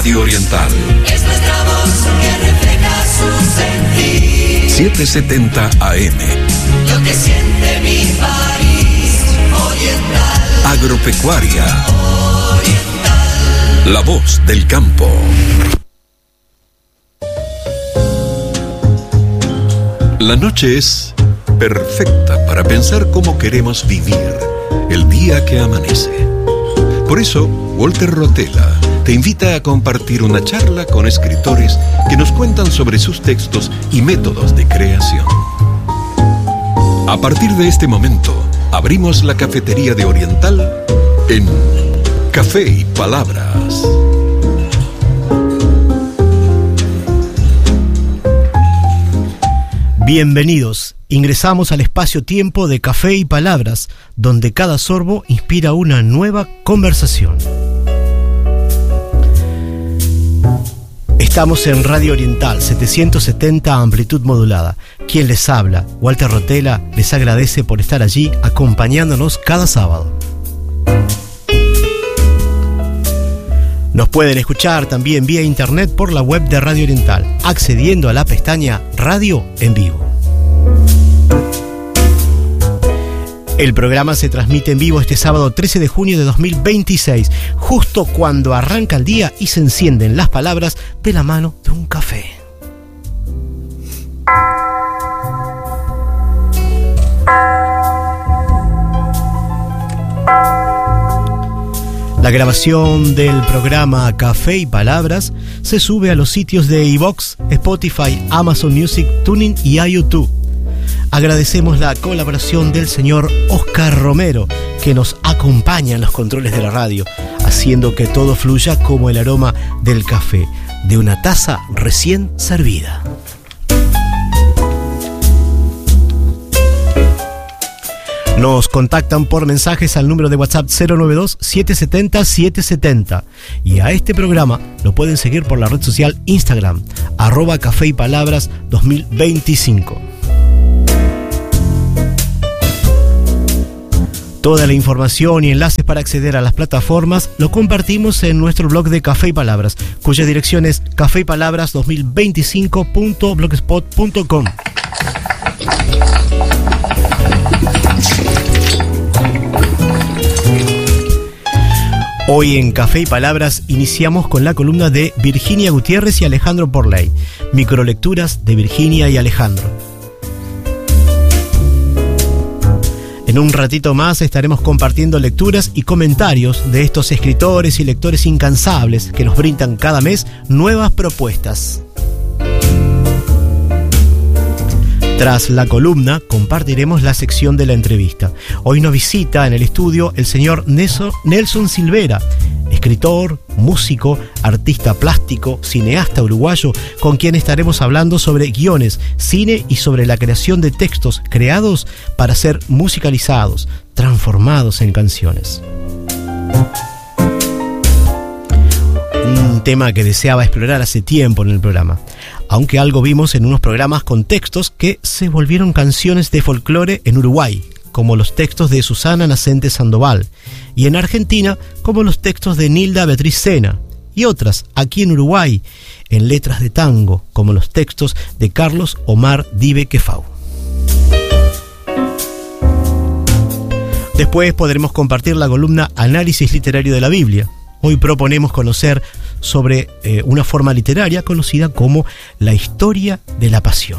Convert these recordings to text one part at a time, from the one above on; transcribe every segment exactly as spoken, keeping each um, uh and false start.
Radio Oriental. Es nuestra voz que refleja su sentir. setecientos setenta A M. Lo que siente mi país. Oriental. Agropecuaria. Oriental. La voz del campo. La noche es perfecta para pensar cómo queremos vivir el día que amanece. Por eso, Walter Rotella te invita a compartir una charla con escritores que nos cuentan sobre sus textos y métodos de creación. A partir de este momento, abrimos la cafetería de Oriental en Café y Palabras. Bienvenidos, ingresamos al espacio-tiempo de Café y Palabras, donde cada sorbo inspira una nueva conversación. Estamos en Radio Oriental, setecientos setenta amplitud modulada. Quien les habla, Walter Rotella, les agradece por estar allí acompañándonos cada sábado. Nos pueden escuchar también vía internet por la web de Radio Oriental, accediendo a la pestaña Radio en Vivo. El programa se transmite en vivo este sábado trece de junio de dos mil veintiséis, justo cuando arranca el día y se encienden las palabras de la mano de un café. La grabación del programa Café y Palabras se sube a los sitios de iVoox, Spotify, Amazon Music, TuneIn y YouTube. Agradecemos la colaboración del señor Oscar Romero, que nos acompaña en los controles de la radio, haciendo que todo fluya como el aroma del café, de una taza recién servida. Nos contactan por mensajes al número de WhatsApp cero nueve dos, siete siete cero, siete siete cero. Y a este programa lo pueden seguir por la red social Instagram, arroba Café y Palabras dos mil veinticinco. Toda la información y enlaces para acceder a las plataformas lo compartimos en nuestro blog de Café y Palabras, cuya dirección es café y palabras dos mil veinticinco punto blogspot punto com. Hoy en Café y Palabras iniciamos con la columna de Virginia Gutiérrez y Alejandro Porley, microlecturas de Virginia y Alejandro. En un ratito más estaremos compartiendo lecturas y comentarios de estos escritores y lectores incansables que nos brindan cada mes nuevas propuestas. Tras la columna, compartiremos la sección de la entrevista. Hoy nos visita en el estudio el señor Nelson Silvera, escritor, músico, artista plástico, cineasta uruguayo, con quien estaremos hablando sobre guiones, cine y sobre la creación de textos creados para ser musicalizados, transformados en canciones. Un tema que deseaba explorar hace tiempo en el programa, aunque algo vimos en unos programas con textos que se volvieron canciones de folclore en Uruguay, como los textos de Susana Nacente Sandoval, y en Argentina como los textos de Nilda Beatriz Sena, y otras aquí en Uruguay en letras de tango, como los textos de Carlos Omar Dive Quefau. Después podremos compartir la columna Análisis Literario de la Biblia. Hoy proponemos conocer sobre eh, una forma literaria conocida como la historia de la pasión.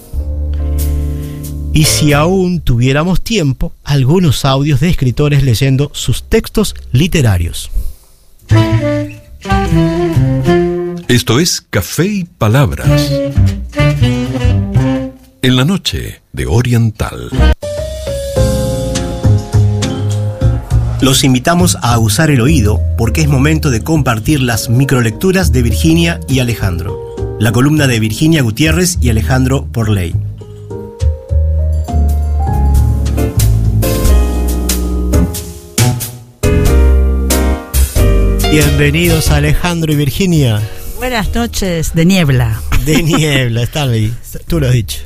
Y si aún tuviéramos tiempo, algunos audios de escritores leyendo sus textos literarios. Esto es Café y Palabras, en la noche de Oriental. Los invitamos a usar el oído porque es momento de compartir las microlecturas de Virginia y Alejandro. La columna de Virginia Gutiérrez y Alejandro Porley. Bienvenidos Alejandro y Virginia. Buenas noches de niebla. De niebla, está ahí, tú lo has dicho.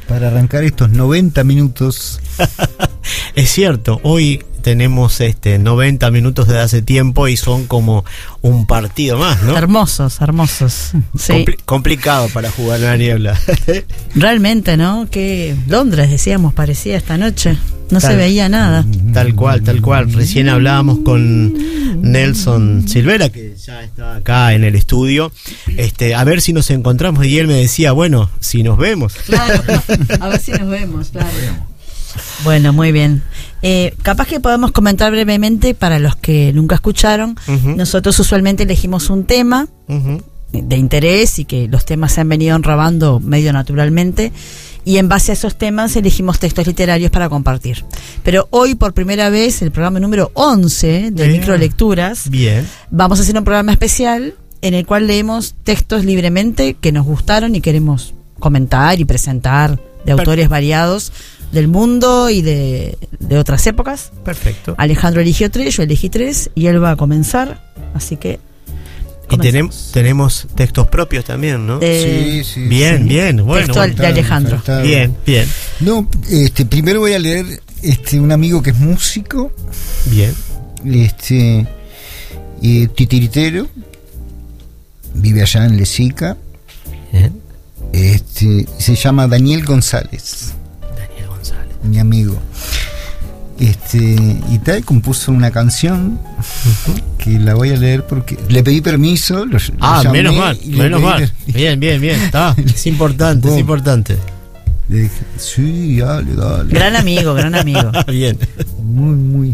para arrancar estos noventa minutos. Es cierto, hoy tenemos este noventa minutos desde hace tiempo y son como un partido más, ¿no? Hermosos, hermosos. Sí. Compli- complicado para jugar en la niebla. Realmente, ¿no? Que Londres, decíamos, parecía esta noche. No Tal- se veía nada. Tal cual, tal cual. Recién hablábamos con Nelson Silvera, que ya está acá en el estudio, este, a ver si nos encontramos, y él me decía, bueno, si nos vemos. Claro, a ver si nos vemos, claro. Bueno, muy bien. Eh, capaz que podemos comentar brevemente para los que nunca escucharon. Uh-huh. Nosotros usualmente elegimos un tema Uh-huh. de interés y que los temas se han venido enrabando medio naturalmente, y en base a esos temas elegimos textos literarios para compartir. Pero hoy, por primera vez, el programa número once de Bien. Microlecturas, Bien. vamos a hacer un programa especial en el cual leemos textos libremente que nos gustaron y queremos comentar y presentar, de autores variados del mundo y de, de otras épocas. Perfecto. Alejandro eligió tres, yo elegí tres y él va a comenzar, así que Y tenemos tenemos textos propios también, ¿no? de- Sí, sí. Bien, sí. bien, bueno. Texto de Faltaba, Alejandro. faltaba. Bien, bien, No, este, primero voy a leer este, un amigo que es músico, bien. este, eh, titiritero, vive allá en Lezica, Bien. este, se llama Daniel González, Daniel González. mi amigo. Este, y tal, compuso una canción que la voy a leer porque le pedí permiso. Lo, lo Ah, llamé menos mal, y le menos pedí- mal. Bien, bien, bien. Está. Es importante, es Vos. importante. Le dije, sí, dale, dale. Gran amigo, gran amigo. Bien. Muy, muy.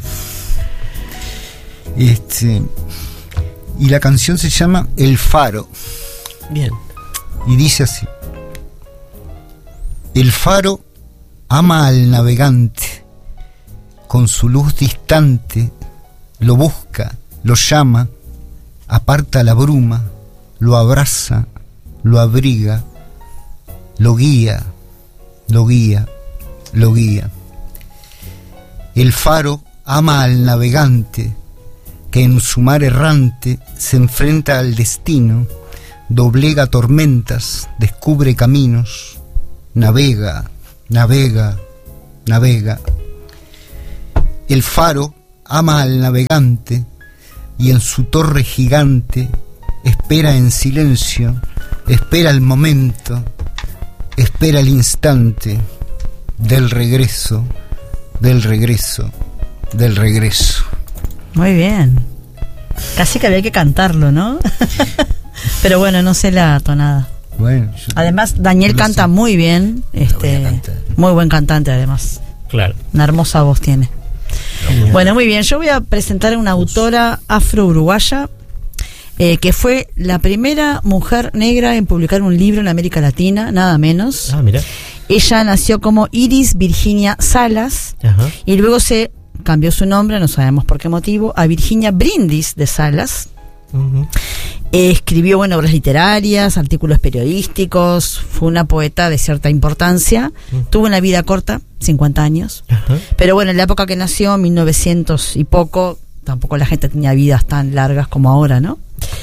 Este. Y la canción se llama El Faro. Bien. Y dice así: El faro ama al navegante, con su luz distante, lo busca, lo llama, aparta la bruma, lo abraza, lo abriga, lo guía, lo guía, lo guía. El faro ama al navegante, que en su mar errante se enfrenta al destino, doblega tormentas, descubre caminos, navega, navega, navega. El faro ama al navegante y en su torre gigante espera en silencio, espera el momento, espera el instante del regreso, del regreso, del regreso. Muy bien. Casi que había que cantarlo, ¿no? Pero bueno, no sé la tonada. Bueno, yo- Además, Daniel no canta sé. muy bien. voy a Este, cantar. muy buen cantante, además. Claro. Una hermosa voz tiene. Bueno, muy bien. Yo voy a presentar a una autora afro-uruguaya eh, que fue la primera mujer negra en publicar un libro en América Latina, nada menos. Ah, mira. Ella nació como Iris Virginia Salas Ajá. y luego se cambió su nombre, no sabemos por qué motivo, a Virginia Brindis de Salas. Ujú. Eh, escribió, bueno, obras literarias, artículos periodísticos, fue una poeta de cierta importancia, tuvo una vida corta, cincuenta años, Ajá. pero bueno, en la época que nació, mil novecientos y poco, tampoco la gente tenía vidas tan largas como ahora, ¿no?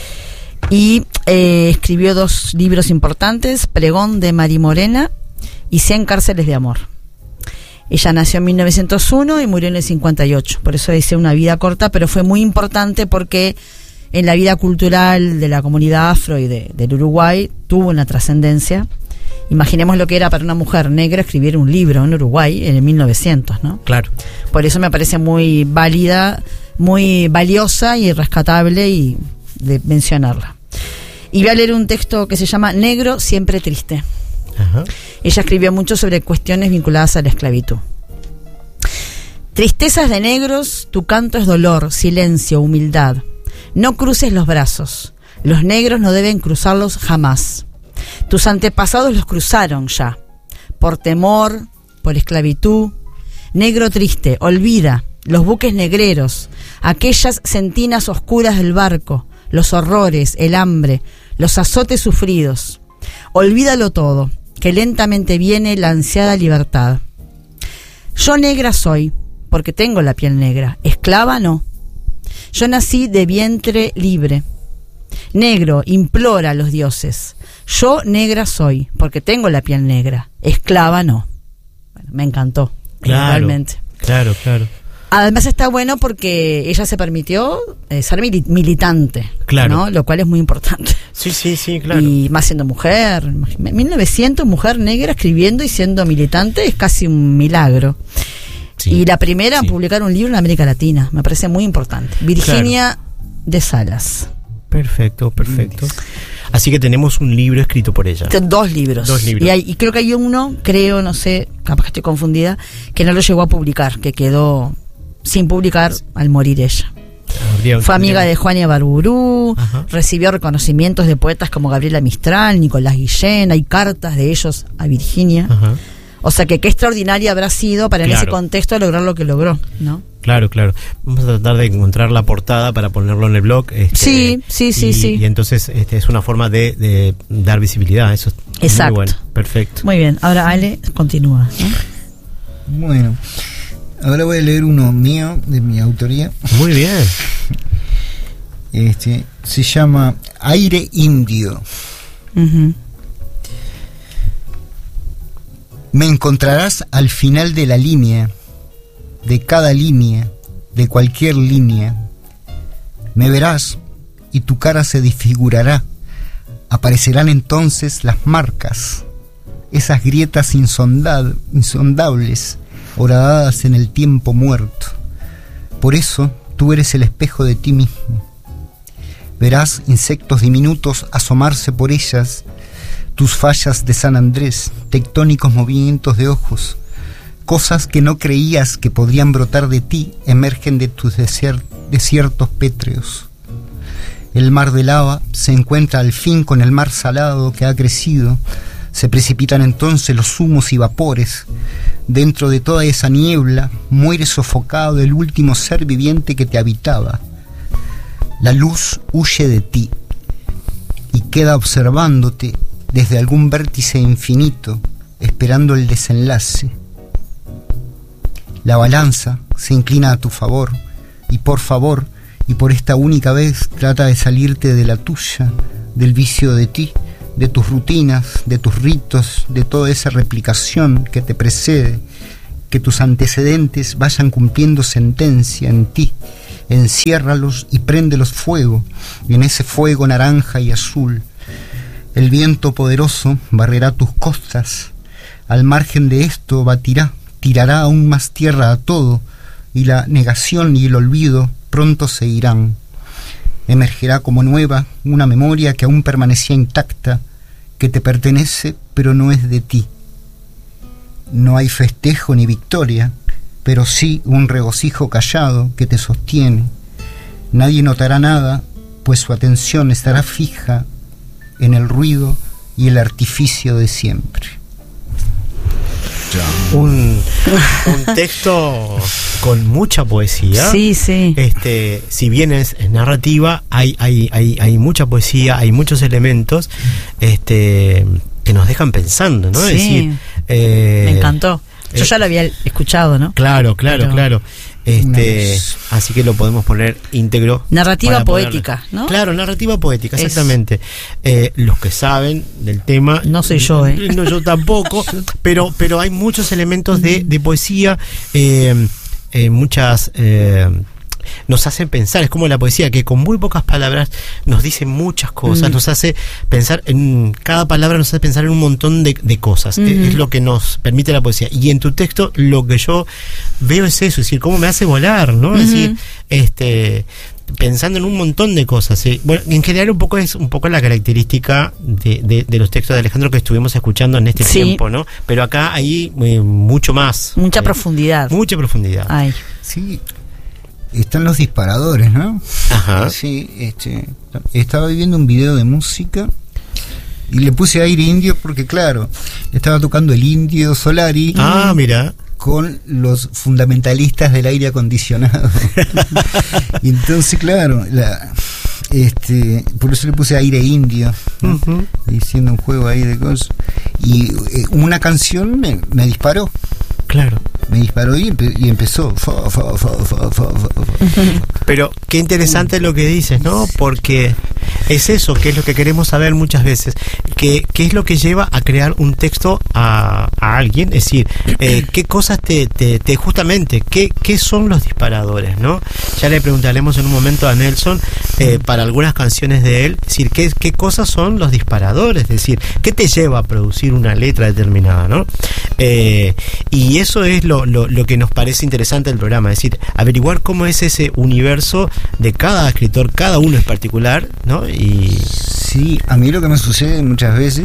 Y eh, escribió dos libros importantes, Pregón de Marimorena y Cien cárceles de amor. Ella nació en mil novecientos uno y murió en el cincuenta y ocho, por eso dice una vida corta, pero fue muy importante porque en la vida cultural de la comunidad afro y de, del Uruguay tuvo una trascendencia. Imaginemos lo que era para una mujer negra escribir un libro en Uruguay en el mil novecientos, ¿no? Claro. Por eso me parece muy válida, muy valiosa y rescatable y de mencionarla. Y voy a leer un texto que se llama Negro siempre triste. Ajá. Ella escribió mucho sobre cuestiones vinculadas a la esclavitud. Tristezas de negros, tu canto es dolor, silencio, humildad. No cruces los brazos. Los negros no deben cruzarlos jamás. Tus antepasados los cruzaron ya. Por temor, por esclavitud. Negro triste, olvida los buques negreros, aquellas sentinas oscuras del barco, los horrores, el hambre, los azotes sufridos. Olvídalo todo, que lentamente viene la ansiada libertad. Yo negra soy, porque tengo la piel negra. Esclava no. Yo nací de vientre libre. Negro, implora a los dioses. Yo negra soy, porque tengo la piel negra. Esclava no. Bueno, me encantó, Claro, realmente. claro, claro. Además está bueno porque ella se permitió eh, ser mili- militante, Claro. ¿no? Lo cual es muy importante. Sí, sí, sí, claro. Y más siendo mujer. imagínate, mil novecientos, mujer negra escribiendo y siendo militante es casi un milagro. Sí, y la primera en sí. publicar un libro en América Latina, me parece muy importante. Virginia de Salas. Perfecto, perfecto. Así que tenemos un libro escrito por ella. T- Dos libros. Dos libros. Y, hay- y creo que hay uno, creo, no sé, capaz que estoy confundida, que no lo llegó a publicar, que quedó sin publicar al morir ella. Habría- Fue amiga de Juana Ibarburu, Ajá. recibió reconocimientos de poetas como Gabriela Mistral, Nicolás Guillén, hay cartas de ellos a Virginia. Ajá. O sea que qué extraordinaria habrá sido para en Claro. ese contexto lograr lo que logró, ¿no? Claro, claro. Vamos a tratar de encontrar la portada para ponerlo en el blog. este, Sí, sí, sí, y, sí. Y entonces este, es una forma de, de dar visibilidad. Eso es Exacto. muy bueno. Perfecto. Muy bien, ahora Ale continúa, ¿no? Bueno, ahora voy a leer uno mío, de mi autoría. Muy bien. Este, se llama Aire Indio. Ujú. Me encontrarás al final de la línea, de cada línea, de cualquier línea. Me verás y tu cara se desfigurará. Aparecerán entonces las marcas, esas grietas insondad- insondables, horadadas en el tiempo muerto. Por eso tú eres el espejo de ti mismo. Verás insectos diminutos asomarse por ellas, tus fallas de San Andrés, tectónicos movimientos de ojos, cosas que no creías que podrían brotar de ti, emergen de tus desier- desiertos pétreos. El mar de lava se encuentra al fin con el mar salado que ha crecido, se precipitan entonces los humos y vapores. Dentro de toda esa niebla muere sofocado el último ser viviente que te habitaba. La luz huye de ti y queda observándote desde algún vértice infinito, esperando el desenlace. La balanza se inclina a tu favor, y por favor, y por esta única vez, trata de salirte de la tuya, del vicio de ti, de tus rutinas, de tus ritos, de toda esa replicación que te precede, que tus antecedentes vayan cumpliendo sentencia en ti. Enciérralos y préndelos fuego, en ese fuego naranja y azul. El viento poderoso barrerá tus costas. Al margen de esto batirá, tirará aún más tierra a todo, y la negación y el olvido pronto se irán. Emergerá como nueva una memoria que aún permanecía intacta, que te pertenece pero no es de ti. No hay festejo ni victoria, pero sí un regocijo callado que te sostiene. Nadie notará nada, pues su atención estará fija en el ruido y el artificio de siempre. Un, un texto con mucha poesía. Sí, sí. Este, si bien es, es narrativa, hay, hay, hay, hay mucha poesía, hay muchos elementos este, que nos dejan pensando, ¿no? Sí. Es decir, eh, Me encantó. Yo eh, ya lo había escuchado, ¿no? Claro, claro, Pero- claro. Este, Unas- así que lo podemos poner íntegro. Narrativa para ponerle. poética, ¿no? Claro, narrativa poética, Es- exactamente. Eh, los que saben del tema. No soy yo, ¿eh? No, yo tampoco. pero, pero hay muchos elementos de, de poesía, eh, eh, muchas. Eh, nos hacen pensar, es como la poesía que con muy pocas palabras nos dice muchas cosas, Mm. nos hace pensar en cada palabra, nos hace pensar en un montón de, de cosas. Ujú. es, es lo que nos permite la poesía. Y en tu texto lo que yo veo es eso, es decir, cómo me hace volar, ¿no? Es Ujú. decir, este pensando en un montón de cosas. ¿Sí? Bueno, en general un poco es un poco la característica de, de, de los textos de Alejandro que estuvimos escuchando en este Sí. tiempo, ¿no? Pero acá hay eh, mucho más. Mucha Eh, profundidad. Mucha profundidad. Ay. Sí, están los disparadores, ¿no? Ajá. Sí, este, estaba viendo un video de música y le puse aire indio porque, claro, estaba tocando el Indio Solari Ah, mira. con los fundamentalistas del aire acondicionado. Y entonces, claro, la, este, por eso le puse aire indio, ¿no? Ujú. Diciendo un juego ahí de cosas. Y eh, una canción me, me disparó. Claro. Me disparó y, empe- y empezó. Fa, fa, fa, fa, fa, fa, fa. Pero qué interesante lo que dices, ¿no? Porque Es eso, que es lo que queremos saber muchas veces, que, qué es lo que lleva a crear un texto a, a alguien, es decir, eh, qué cosas te, te, te justamente, qué, qué son los disparadores, ¿no? Ya le preguntaremos en un momento a Nelson, eh, para algunas canciones de él, es decir, qué, qué cosas son los disparadores, es decir, qué te lleva a producir una letra determinada, ¿no? Eh, y eso es lo, lo, lo que nos parece interesante del programa, es decir, averiguar cómo es ese universo de cada escritor, cada uno en particular, ¿no? Y sí, a mí lo que me sucede muchas veces,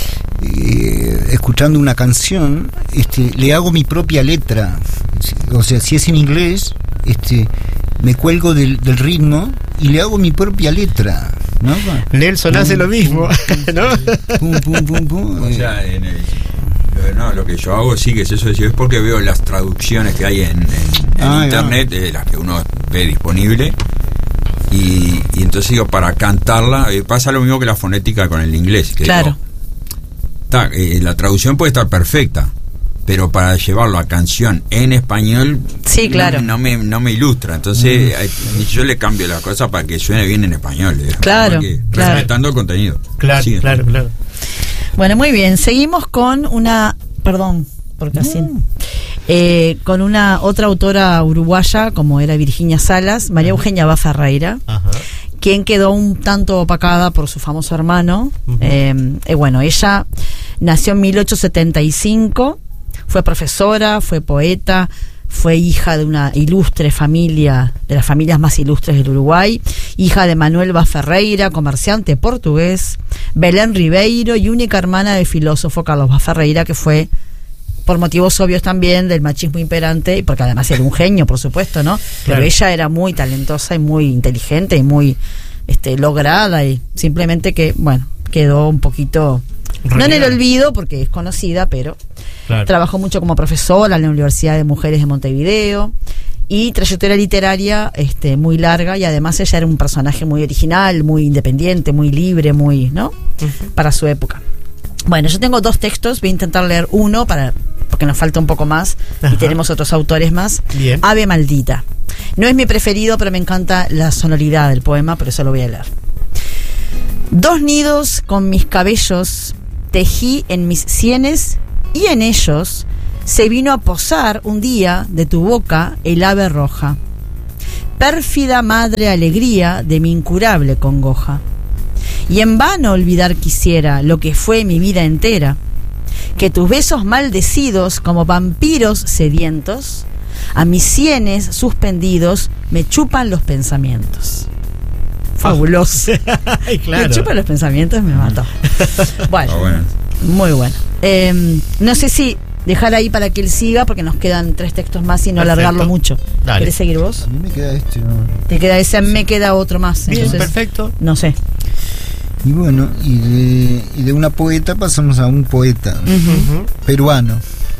eh, escuchando una canción, este, le hago mi propia letra. O sea, si es en inglés, este, me cuelgo del, del ritmo y le hago mi propia letra, ¿no? Nelson pum, hace lo mismo, pum, ¿no? Pum, pum, pum, pum. O sea, en el, no, lo que yo hago sí que es eso, es porque veo las traducciones que hay en, en, en ah, internet, eh, las que uno ve disponible. Y, y entonces digo, para cantarla, eh, pasa lo mismo que la fonética con el inglés. Que claro. Digo, ta, eh, la traducción puede estar perfecta, pero para llevarlo a canción en español, sí, claro, no, no, me, no me ilustra. Entonces mm. eh, yo le cambio la cosa para que suene bien en español. Eh, claro, claro. Respetando el contenido. Claro, sí, claro, claro. Bueno, muy bien. Seguimos con una... Perdón, porque así... Mm. Eh, con una otra autora uruguaya como era Virginia Salas, María Eugenia Bá Ferreira, Ajá. quien quedó un tanto opacada por su famoso hermano. Uh-huh. eh, eh, bueno, ella nació en mil ochocientos setenta y cinco, fue profesora, fue poeta, fue hija de una ilustre familia, de las familias más ilustres del Uruguay, hija de Manuel Bá Ferreira, comerciante portugués, Belén Ribeiro, y única hermana del filósofo Carlos Bá Ferreira, que fue, por motivos obvios también, del machismo imperante, y porque además era un genio, por supuesto, ¿no? Pero claro, ella era muy talentosa y muy inteligente y muy este, lograda, y simplemente que, bueno, quedó un poquito... Real. No en el olvido, porque es conocida, pero claro, trabajó mucho como profesora en la Universidad de Mujeres de Montevideo, y trayectoria literaria este, muy larga, y además ella era un personaje muy original, muy independiente, muy libre, muy, ¿no? Uh-huh. Para su época. Bueno, yo tengo dos textos, voy a intentar leer uno para porque nos falta un poco más. Ajá. Y tenemos otros autores más. Bien. Ave Maldita. No es mi preferido, pero me encanta la sonoridad del poema, por eso lo voy a leer. Dos nidos con mis cabellos tejí en mis sienes, y en ellos se vino a posar un día de tu boca el ave roja, pérfida madre alegría de mi incurable congoja. Y en vano olvidar quisiera lo que fue mi vida entera, que tus besos maldecidos como vampiros sedientos a mis sienes suspendidos me chupan los pensamientos. Fabuloso. Ay, claro. Me chupan los pensamientos, me mató. Bueno, oh, bueno. Muy bueno. Eh, no sé si dejar ahí para que él siga, porque nos quedan tres textos más y no perfecto, alargarlo mucho. Dale. ¿Querés seguir vos? A mí me queda este, ¿no? Te queda ese, a mí me queda otro más. Bien, entonces, perfecto. No sé. Y bueno, y de, y de una poeta pasamos a un poeta uh-huh. peruano,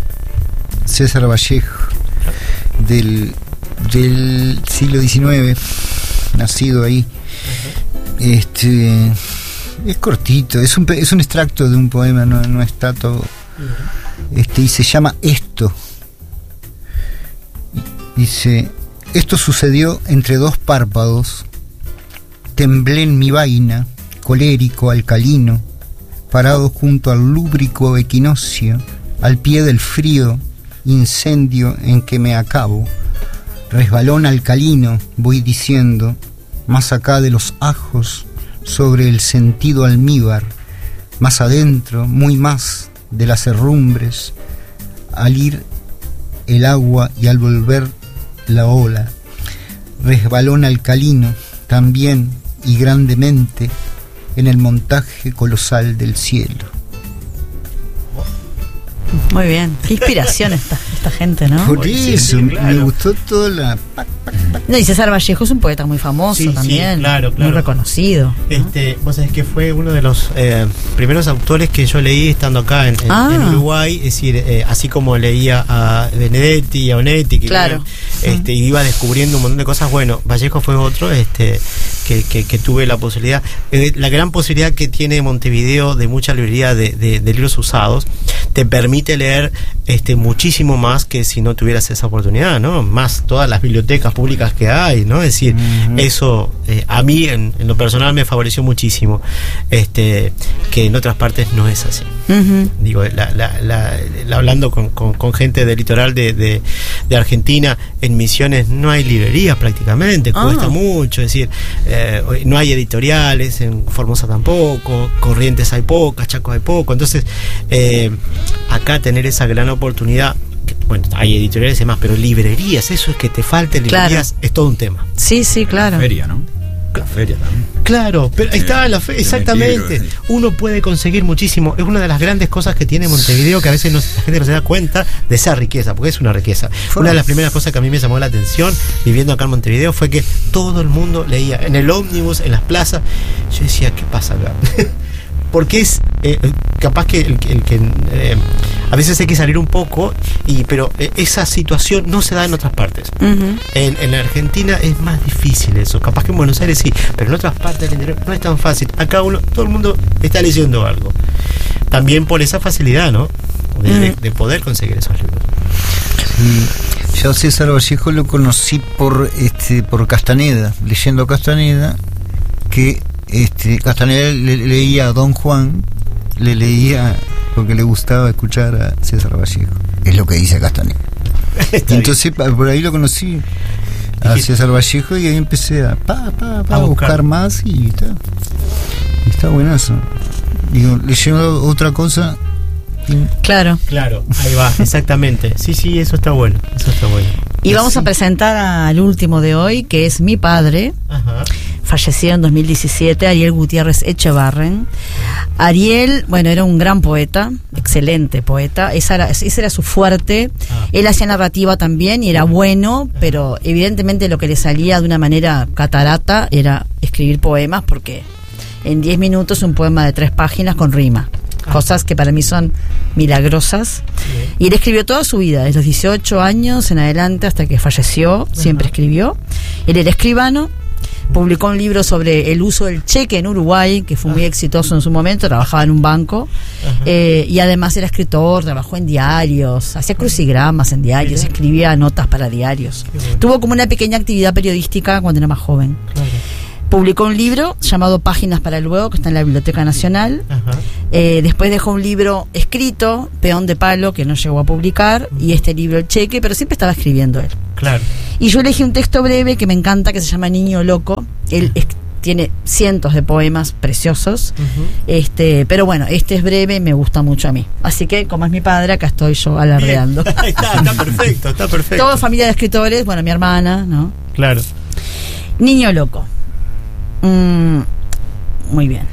César Vallejo, del, del siglo diecinueve, nacido ahí. Uh-huh. Este es cortito, es un, es un extracto de un poema, no, no está todo. Uh-huh. Este, y se llama Esto. Dice: esto sucedió entre dos párpados, temblé en mi vaina, colérico, alcalino, parado junto al lúbrico equinoccio, al pie del frío incendio en que me acabo, resbalón alcalino, voy diciendo, más acá de los ajos, sobre el sentido almíbar, más adentro, muy más de las herrumbres, al ir el agua y al volver la ola, resbalón alcalino, también y grandemente, en el montaje colosal del cielo. Muy bien, qué inspiración esta, esta gente, ¿no? Por sí, eso, sí, claro, me gustó toda la... No, y César Vallejo es un poeta muy famoso, sí, también, sí, claro, claro, muy reconocido, ¿no? Este, vos sabés que fue uno de los eh, primeros autores que yo leí estando acá en, en, ah. en Uruguay, es decir, eh, así como leía a Benedetti y a Onetti, que claro, iba, este, iba descubriendo un montón de cosas. Bueno, Vallejo fue otro este que, que, que tuve la posibilidad, eh, la gran posibilidad que tiene Montevideo de mucha librería de, de, de libros usados, te permite leer este muchísimo más que si no tuvieras esa oportunidad, ¿no? Más todas las bibliotecas públicas que hay, ¿no? Es decir, uh-huh. eso eh, a mí en, en lo personal me favoreció muchísimo, este, que en otras partes no es así. Uh-huh. Digo, la, la, la, la, hablando con, con, con gente del litoral de, de, de Argentina, en Misiones no hay librerías prácticamente, oh. cuesta mucho, es decir, eh, no hay editoriales, en Formosa tampoco, Corrientes hay pocas, Chaco hay poco, entonces eh, acá tener esa gran oportunidad, que, bueno, hay editoriales y demás, pero librerías, eso es que te falten librerías, claro. es todo un tema. Sí, sí, claro. La feria, ¿no? La feria también. Claro, pero ahí está la fe, exactamente. Uno puede conseguir muchísimo. Es una de las grandes cosas que tiene Montevideo, que a veces no, la gente no se da cuenta de esa riqueza, porque es una riqueza. Una de las primeras cosas que a mí me llamó la atención viviendo acá en Montevideo fue que todo el mundo leía en el ómnibus, en las plazas. Yo decía, ¿qué pasa acá? Porque es eh, capaz que el, el que eh, a veces hay que salir un poco, y pero eh, esa situación no se da en otras partes. Uh-huh. En, en la Argentina es más difícil eso. Capaz que en Buenos Aires sí, pero en otras partes del interior no es tan fácil. Acá uno, todo el mundo está leyendo algo. También por esa facilidad, ¿no? De, uh-huh. de, de poder conseguir esos libros. Sí. Yo a César Vallejo lo conocí por este por Castaneda, leyendo Castaneda, que Este, Castaneda le, le leía a Don Juan, le leía porque le gustaba escuchar a César Vallejo, es lo que dice Castaneda. Y entonces pa, por ahí lo conocí a César Vallejo, y ahí empecé a, pa, pa, pa, a, buscar. a buscar más, y está, y está buenazo. Digo, leyendo otra cosa. Claro, claro, ahí va, exactamente. Sí, sí, eso está bueno, eso está bueno. Y vamos a presentar al último de hoy, que es mi padre. Ajá. Falleció en dos mil diecisiete, Ariel Gutiérrez Echevarren. Ariel, bueno, era un gran poeta, excelente poeta, esa era, ese era su fuerte. Ah. Él hacía narrativa también y era bueno, pero evidentemente lo que le salía de una manera catarata era escribir poemas, porque en diez minutos un poema de tres páginas con rima. Cosas que para mí son milagrosas. Sí. Y él escribió toda su vida, desde los dieciocho años en adelante hasta que falleció. Uh-huh. Siempre escribió. Él era escribano. Publicó un libro sobre el uso del cheque en Uruguay, que fue muy exitoso en su momento. Trabajaba en un banco. Uh-huh. eh, y además era escritor, trabajó en diarios, hacía crucigramas en diarios, escribía notas para diarios. Bueno. Tuvo como una pequeña actividad periodística cuando era más joven. Claro. Publicó un libro llamado Páginas para el Luego, que está en la Biblioteca Nacional. Eh, después dejó un libro escrito, Peón de Palo, que no llegó a publicar, y este libro El Cheque, pero siempre estaba escribiendo él. Claro. Y yo elegí un texto breve que me encanta, que se llama Niño Loco. Él es, tiene cientos de poemas preciosos, uh-huh. este, pero bueno, este es breve y me gusta mucho a mí. Así que, como es mi padre, acá estoy yo alardeando. Está, está perfecto, está perfecto. Toda familia de escritores, bueno, mi hermana, ¿no? Claro. Niño Loco. Mm, muy bien.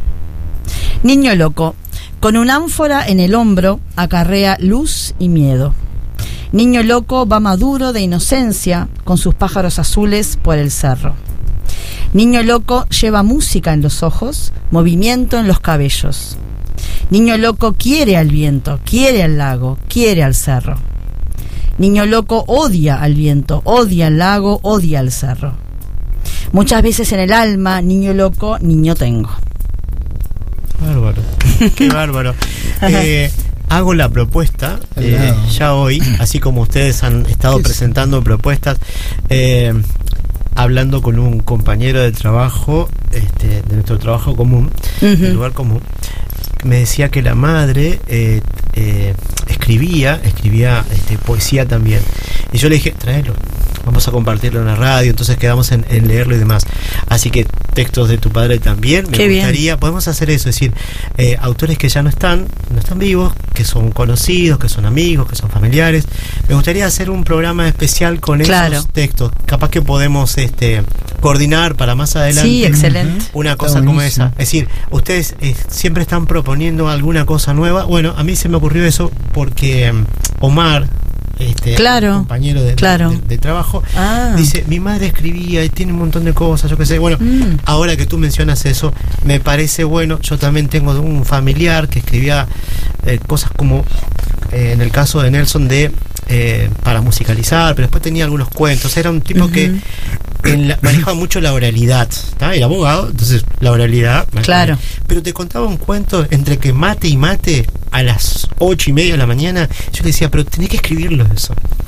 Niño loco, con un ánfora en el hombro, acarrea luz y miedo. Niño loco va maduro de inocencia, con sus pájaros azules por el cerro. Niño loco lleva música en los ojos, movimiento en los cabellos. Niño loco quiere al viento, quiere al lago, quiere al cerro. Niño loco odia al viento, odia al lago, odia al cerro. Muchas veces en el alma, niño loco, niño tengo. Bárbaro, qué bárbaro. Eh, hago la propuesta eh, ya hoy, así como ustedes han estado presentando propuestas, eh, hablando con un compañero de trabajo, este, de nuestro trabajo común, uh-huh. del lugar común, me decía que la madre eh, eh, escribía, escribía este, poesía también. Y yo le dije, tráelo, vamos a compartirlo en la radio, entonces quedamos en, en leerlo y demás. Así que textos de tu padre también, me Qué gustaría, bien. Podemos hacer eso, es decir, eh, autores que ya no están, no están vivos, que son conocidos, que son amigos, que son familiares. Me gustaría hacer un programa especial con claro. esos textos. Capaz que podemos este coordinar para más adelante. Sí, excelente. Una cosa como esa. Es decir, ustedes eh, siempre están proponiendo alguna cosa nueva. Bueno, a mí se me ocurrió eso porque um, Omar, este claro, compañero de, claro. de, de, de trabajo, ah. dice, mi madre escribía y tiene un montón de cosas, yo qué sé. Bueno, mm. ahora que tú mencionas eso, me parece bueno. Yo también tengo un familiar que escribía eh, cosas como, eh, en el caso de Nelson, de eh, para musicalizar, pero después tenía algunos cuentos. Era un tipo uh-huh. que en la, manejaba mucho la oralidad, ¿tá? Era abogado, entonces la oralidad, claro. pero te contaba un cuento entre que mate y mate a las ocho y media de la mañana. Yo le decía, pero tenés que escribirlo eso,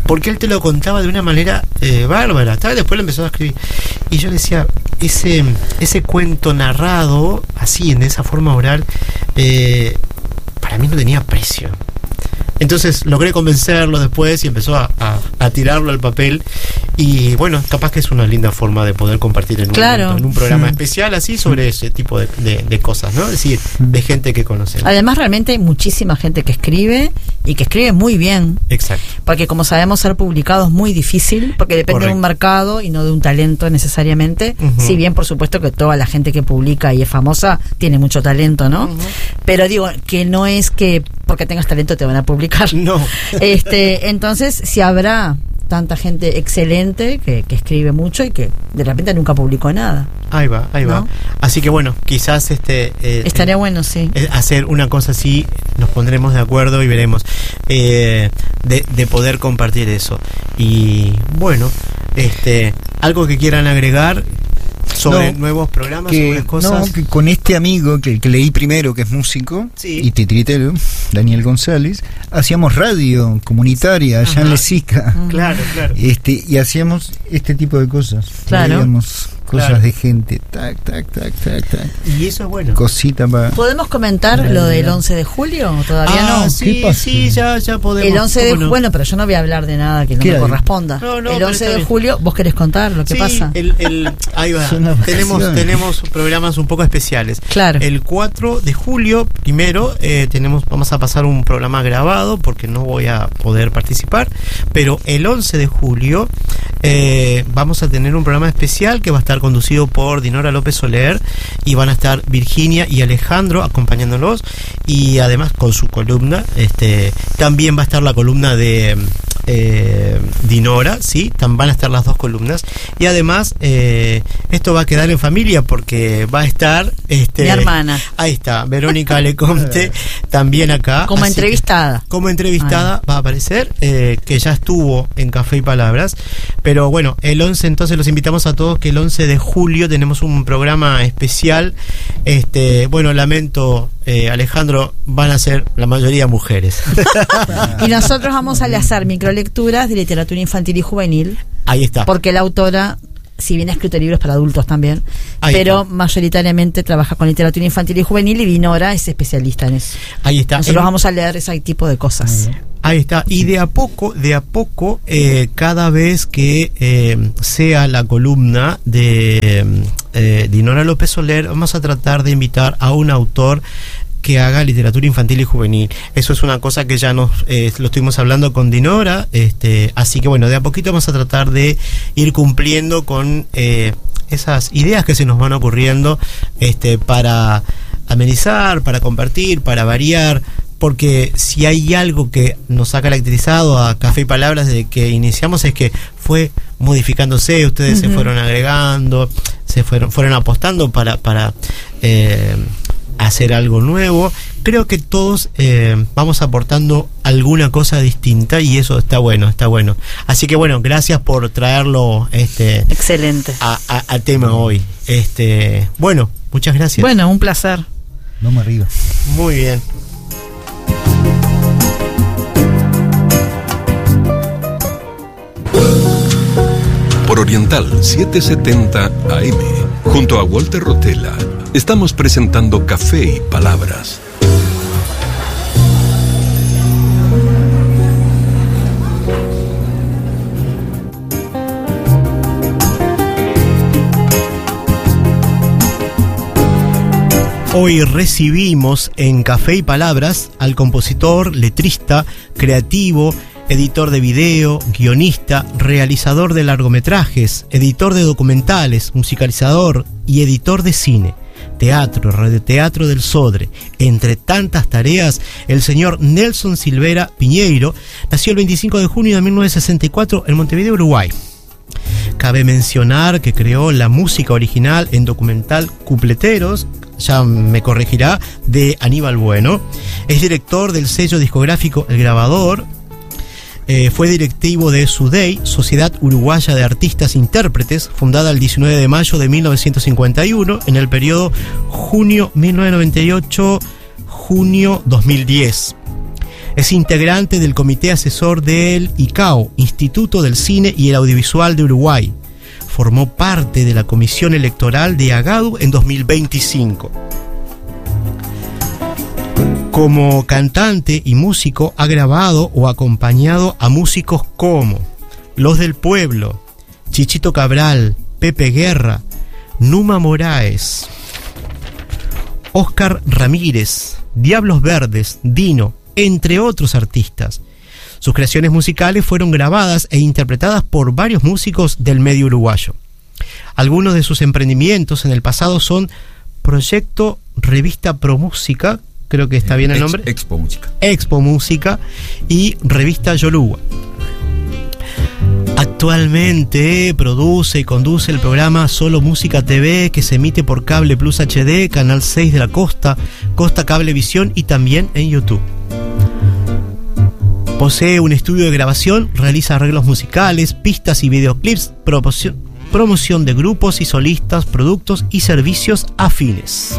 porque él te lo contaba de una manera eh, bárbara. Tal vez después lo empezó a escribir. Y yo le decía, ese, ese cuento narrado, así, en esa forma oral, eh, para mí no tenía precio. Entonces logré convencerlo después y empezó a, a, a tirarlo al papel. Y bueno, capaz que es una linda forma de poder compartir en un, claro. momento, en un programa sí. especial así sobre ese tipo de, de, de cosas, ¿no? Es decir, de gente que conocemos. Además, realmente hay muchísima gente que escribe y que escribe muy bien. Exacto. Porque como sabemos, ser publicado es muy difícil, porque depende Correcto. de un mercado y no de un talento necesariamente. Uh-huh. Si bien, por supuesto, que toda la gente que publica y es famosa tiene mucho talento, ¿no? Uh-huh. Pero digo, que no es que porque tengas talento te van a publicar. No. este, entonces, si habrá tanta gente excelente que, que escribe mucho y que de repente nunca publicó nada. Ahí va, ahí ¿no? va. Así que bueno, quizás este eh, estaría eh, bueno, sí. Eh, hacer una cosa así, nos pondremos de acuerdo y veremos eh, de, de poder compartir eso. Y bueno, este, algo que quieran agregar sobre no, nuevos programas, que, sobre cosas. No, que con este amigo que, que leí primero, que es músico, sí. y titiritero, Daniel González, hacíamos radio comunitaria allá Ajá. en Lesica. Uh-huh. Claro, claro. Este, y hacíamos este tipo de cosas. Claro. Leíamos cosas claro. de gente, tac, tac, tac, tac, tac. Y eso es bueno. Cosita para. ¿Podemos comentar para lo del once de julio? ¿Todavía ah, no? Sí, sí, ya, ya podemos. El once de julio, no? bueno, pero yo no voy a hablar de nada que no me corresponda. No, no, el once de julio, ¿vos querés contar lo que sí, pasa? El, el, ahí va. tenemos, tenemos programas un poco especiales. Claro. El cuatro de julio, primero, eh, tenemos, vamos a pasar un programa grabado porque no voy a poder participar. Pero el once de julio eh, vamos a tener un programa especial que va a estar conducido por Dinora López Soler y van a estar Virginia y Alejandro acompañándolos y además con su columna. Este, también va a estar la columna de eh, Dinora, sí, van a estar las dos columnas y además eh, esto va a quedar en familia porque va a estar este, mi hermana. Ahí está, Verónica Lecomte también acá. Como entrevistada. Que, como entrevistada Ay. va a aparecer, eh, que ya estuvo en Café y Palabras. Pero bueno, el once entonces los invitamos a todos que el once de julio tenemos un programa especial. Este, bueno, lamento, eh, Alejandro, van a ser la mayoría mujeres. Y nosotros vamos a hacer microlecturas de literatura infantil y juvenil. Ahí está. Porque la autora, si bien ha escrito libros para adultos también, Ahí pero está. mayoritariamente trabaja con literatura infantil y juvenil y Dinora es especialista en eso. Ahí está. Nosotros en... vamos a leer ese tipo de cosas. Ahí está. Y de a poco, de a poco, eh, cada vez que eh, sea la columna de eh, Dinora López Soler, vamos a tratar de invitar a un autor que haga literatura infantil y juvenil. Eso es una cosa que ya nos eh, lo estuvimos hablando con Dinora, este, así que bueno, de a poquito vamos a tratar de ir cumpliendo con eh, esas ideas que se nos van ocurriendo, este, para amenizar, para compartir, para variar, porque si hay algo que nos ha caracterizado a Café y Palabras desde que iniciamos es que fue modificándose, ustedes uh-huh. se fueron agregando, se fueron, fueron apostando para, para eh, hacer algo nuevo. Creo que todos eh, vamos aportando alguna cosa distinta y eso está bueno, está bueno. Así que bueno, gracias por traerlo este excelente a, a, a tema hoy. Este, bueno, muchas gracias. Bueno, un placer. Vamos arriba. Muy bien. Por Oriental setecientos setenta A M, junto a Walter Rotella, estamos presentando Café y Palabras. Hoy recibimos en Café y Palabras al compositor, letrista, creativo, editor de video, guionista, realizador de largometrajes, editor de documentales, musicalizador y editor de cine, teatro, radioteatro del Sodre. Entre tantas tareas, el señor Nelson Silvera Piñeiro nació el veinticinco de junio de mil novecientos sesenta y cuatro en Montevideo, Uruguay. Cabe mencionar que creó la música original en documental Cupleteros, ya me corregirá, de Aníbal Bueno. Es director del sello discográfico El Grabador. Eh, fue directivo de SUDEI, Sociedad Uruguaya de Artistas Intérpretes, fundada el diecinueve de mayo de mil novecientos cincuenta y uno, en el periodo junio mil novecientos noventa y ocho, junio dos mil diez. Es integrante del comité asesor del I C A O, Instituto del Cine y el Audiovisual de Uruguay. Formó parte de la comisión electoral de AGADU en dos mil veinticinco. Como cantante y músico ha grabado o acompañado a músicos como Los del Pueblo, Chichito Cabral, Pepe Guerra, Numa Moraes, Oscar Ramírez, Diablos Verdes, Dino, entre otros artistas. Sus creaciones musicales fueron grabadas e interpretadas por varios músicos del medio uruguayo. Algunos de sus emprendimientos en el pasado son Proyecto Revista Pro Música, creo que está bien el nombre. Expo Música. Expo Música y Revista Yolúa. Actualmente produce y conduce el programa Solo Música T V, que se emite por Cable Plus H D, Canal seis de la Costa, Costa Cablevisión y también en YouTube. Posee un estudio de grabación, realiza arreglos musicales, pistas y videoclips, promoción, promoción de grupos y solistas, productos y servicios afines.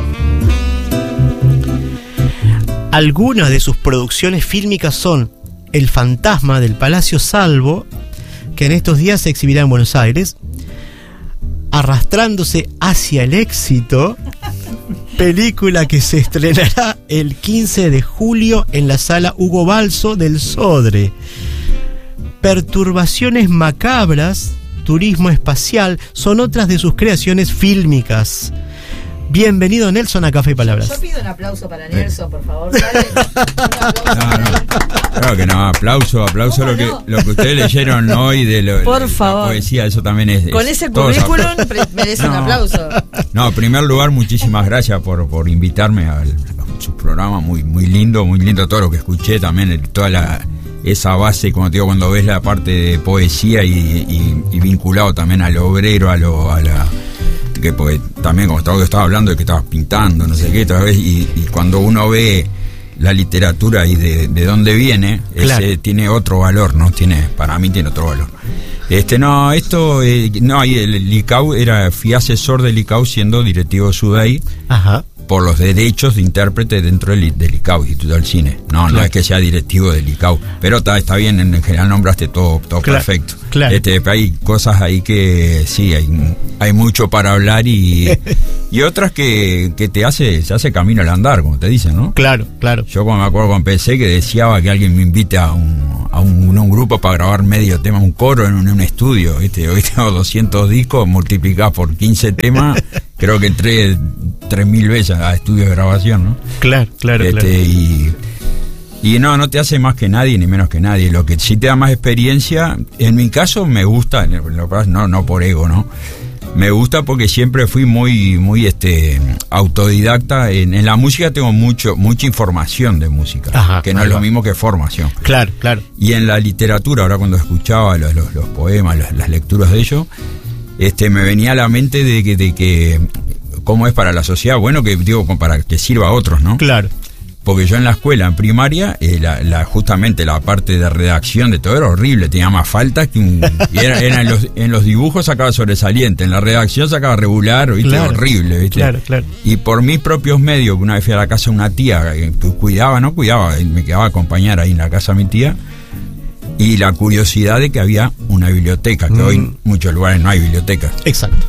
Algunas de sus producciones fílmicas son El Fantasma del Palacio Salvo, que en estos días se exhibirá en Buenos Aires, Arrastrándose hacia el éxito, película que se estrenará el quince de julio en la sala Hugo Balso del Sodre. Perturbaciones macabras, Turismo espacial, son otras de sus creaciones fílmicas. Bienvenido, Nelson, a Café y Palabras. Yo pido un aplauso para Nelson, por favor. Dale. No, no, claro que no, aplauso, aplauso lo que, no? lo que ustedes leyeron hoy de, lo, Por de favor. la poesía, eso también es... Con es, ese todos currículum apl- pre- merece un No. aplauso. No, en primer lugar, muchísimas gracias por, por invitarme a, a su programa, muy, muy lindo, muy lindo todo lo que escuché, también el- toda la... esa base, como te digo, cuando ves la parte de poesía y, y, y vinculado también al obrero, a lo a la que pues también como estaba, estaba hablando de que estabas pintando, no sé qué, otra vez, y, y cuando uno ve la literatura y de, de dónde viene, Claro. ese tiene otro valor, ¿no? Tiene, para mí tiene otro valor. Este, no, esto, eh, no, y el, el I C A O era, fui asesor del I C A O siendo directivo de SUDEI, Ajá. por los derechos de intérprete dentro del, del I C A O, Instituto del Cine. No, no Claro. es que sea directivo del I C A O, pero está, está bien, en general nombraste todo, todo Claro, perfecto. claro. Este, hay cosas ahí que sí, hay, hay mucho para hablar y, y otras que, que te hace, se hace camino al andar, como te dicen, ¿no? Claro, claro. Yo cuando me acuerdo cuando empecé que deseaba que alguien me invite a un, a un, un grupo para grabar medio tema, un coro en un, en un estudio, ¿viste? Hoy tengo doscientos discos, multiplicás por quince temas, creo que entré tres mil veces a estudios de grabación, ¿no? Claro, claro, Este, claro. y, y no, no te hace más que nadie, ni menos que nadie. Lo que sí te da más experiencia, en mi caso me gusta, no, no por ego, ¿no? Me gusta porque siempre fui muy, muy este autodidacta. En, en la música tengo mucho, mucha información de música, Ajá, que no ahí es lo va. mismo que formación. Claro, claro. Y en la literatura, ahora cuando escuchaba los, los, los poemas, las, las lecturas de ellos, este, me venía a la mente de que, de que cómo es para la sociedad, bueno, que digo, para que sirva a otros, ¿no? Claro. Porque yo en la escuela, en primaria, eh, la, la, justamente la parte de redacción de todo era horrible, tenía más faltas que un... Y era, era en, los, en los dibujos sacaba sobresaliente, en la redacción sacaba regular, ¿viste? Claro, Horrible, ¿viste? claro, claro. Y por mis propios medios, que una vez fui a la casa de una tía, que cuidaba, no cuidaba, me quedaba a acompañar ahí en la casa de mi tía, y la curiosidad de que había una biblioteca, que Mm. hoy en muchos lugares no hay bibliotecas. Exacto.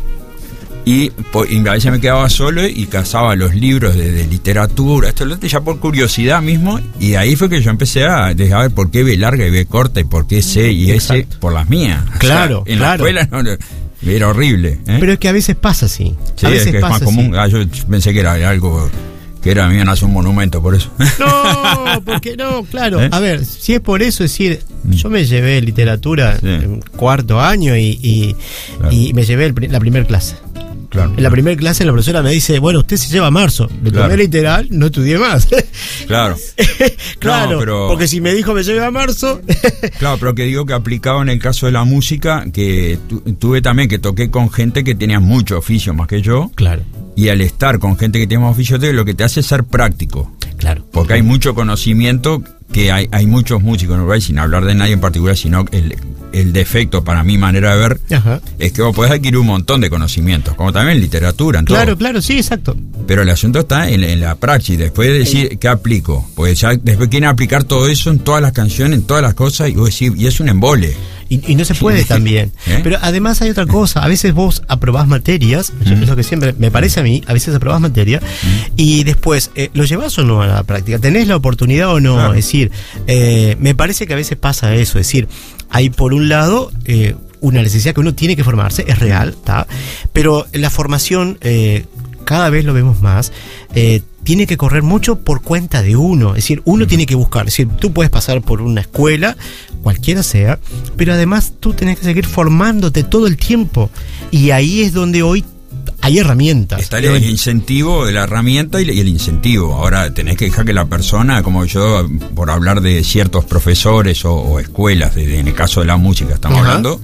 Y, po- y a veces me quedaba solo y cazaba los libros de, de literatura, esto lo otro, ya por curiosidad mismo, y ahí fue que yo empecé a, de- a ver por qué B larga y B corta y por qué C y S Exacto. por las mías. O sea, Claro, en claro. la escuela no, no, era horrible. ¿eh? Pero es que a veces pasa así. Sí, a es veces que es pasa más común. así. Ah, yo pensé que era algo que era, a mí me nace un monumento por eso. No, porque no, claro. ¿Eh? A ver, si es por eso, es decir, yo me llevé literatura Sí. en cuarto año y, y, Claro. y me llevé el pri- la primera clase. Claro. En la primera clase la profesora me dice, bueno, usted se lleva a marzo. Lo Claro. tomé literal, no estudié más. Claro. Claro, No, pero- porque si me dijo me llevé a marzo. Claro, pero que digo que aplicaba en el caso de la música, que tu- tuve también que toqué con gente que tenía mucho oficio más que yo. Claro, Y al estar con gente que tiene más oficio, te- lo que te hace es ser práctico. claro. Porque hay mucho conocimiento, que hay, hay muchos músicos en Uruguay, sin hablar de nadie en particular, sino el, el defecto, para mi manera de ver, Ajá. es que vos podés adquirir un montón de conocimientos, como también en literatura, en Claro, todo. claro, sí, exacto. Pero el asunto está en, en la praxis, después de decir, ¿qué aplico? Pues ya después quieren aplicar todo eso en todas las canciones, en todas las cosas, y vos decís, y es un embole. Y, y no se puede también. ¿Eh? Pero además hay otra cosa, a veces vos aprobás materias, mm. es lo que siempre me parece a mí, a veces aprobás materia, mm. y después, eh, ¿lo llevás o no a la práctica? ¿Tenés la oportunidad o no? Claro. Es decir, eh, me parece que a veces pasa eso, es decir, hay por un lado... Eh, una necesidad que uno tiene que formarse, es real, ¿tá? Pero la formación, eh, cada vez lo vemos más, eh, tiene que correr mucho por cuenta de uno, es decir, uno uh-huh. tiene que buscar, es decir, tú puedes pasar por una escuela, cualquiera sea, pero además tú tenés que seguir formándote todo el tiempo, y ahí es donde hoy hay herramientas. Está el, el incentivo de la herramienta y el incentivo. Ahora tenés que dejar que la persona, como yo, por hablar de ciertos profesores o, o escuelas, de, de, en el caso de la música estamos uh-huh. hablando,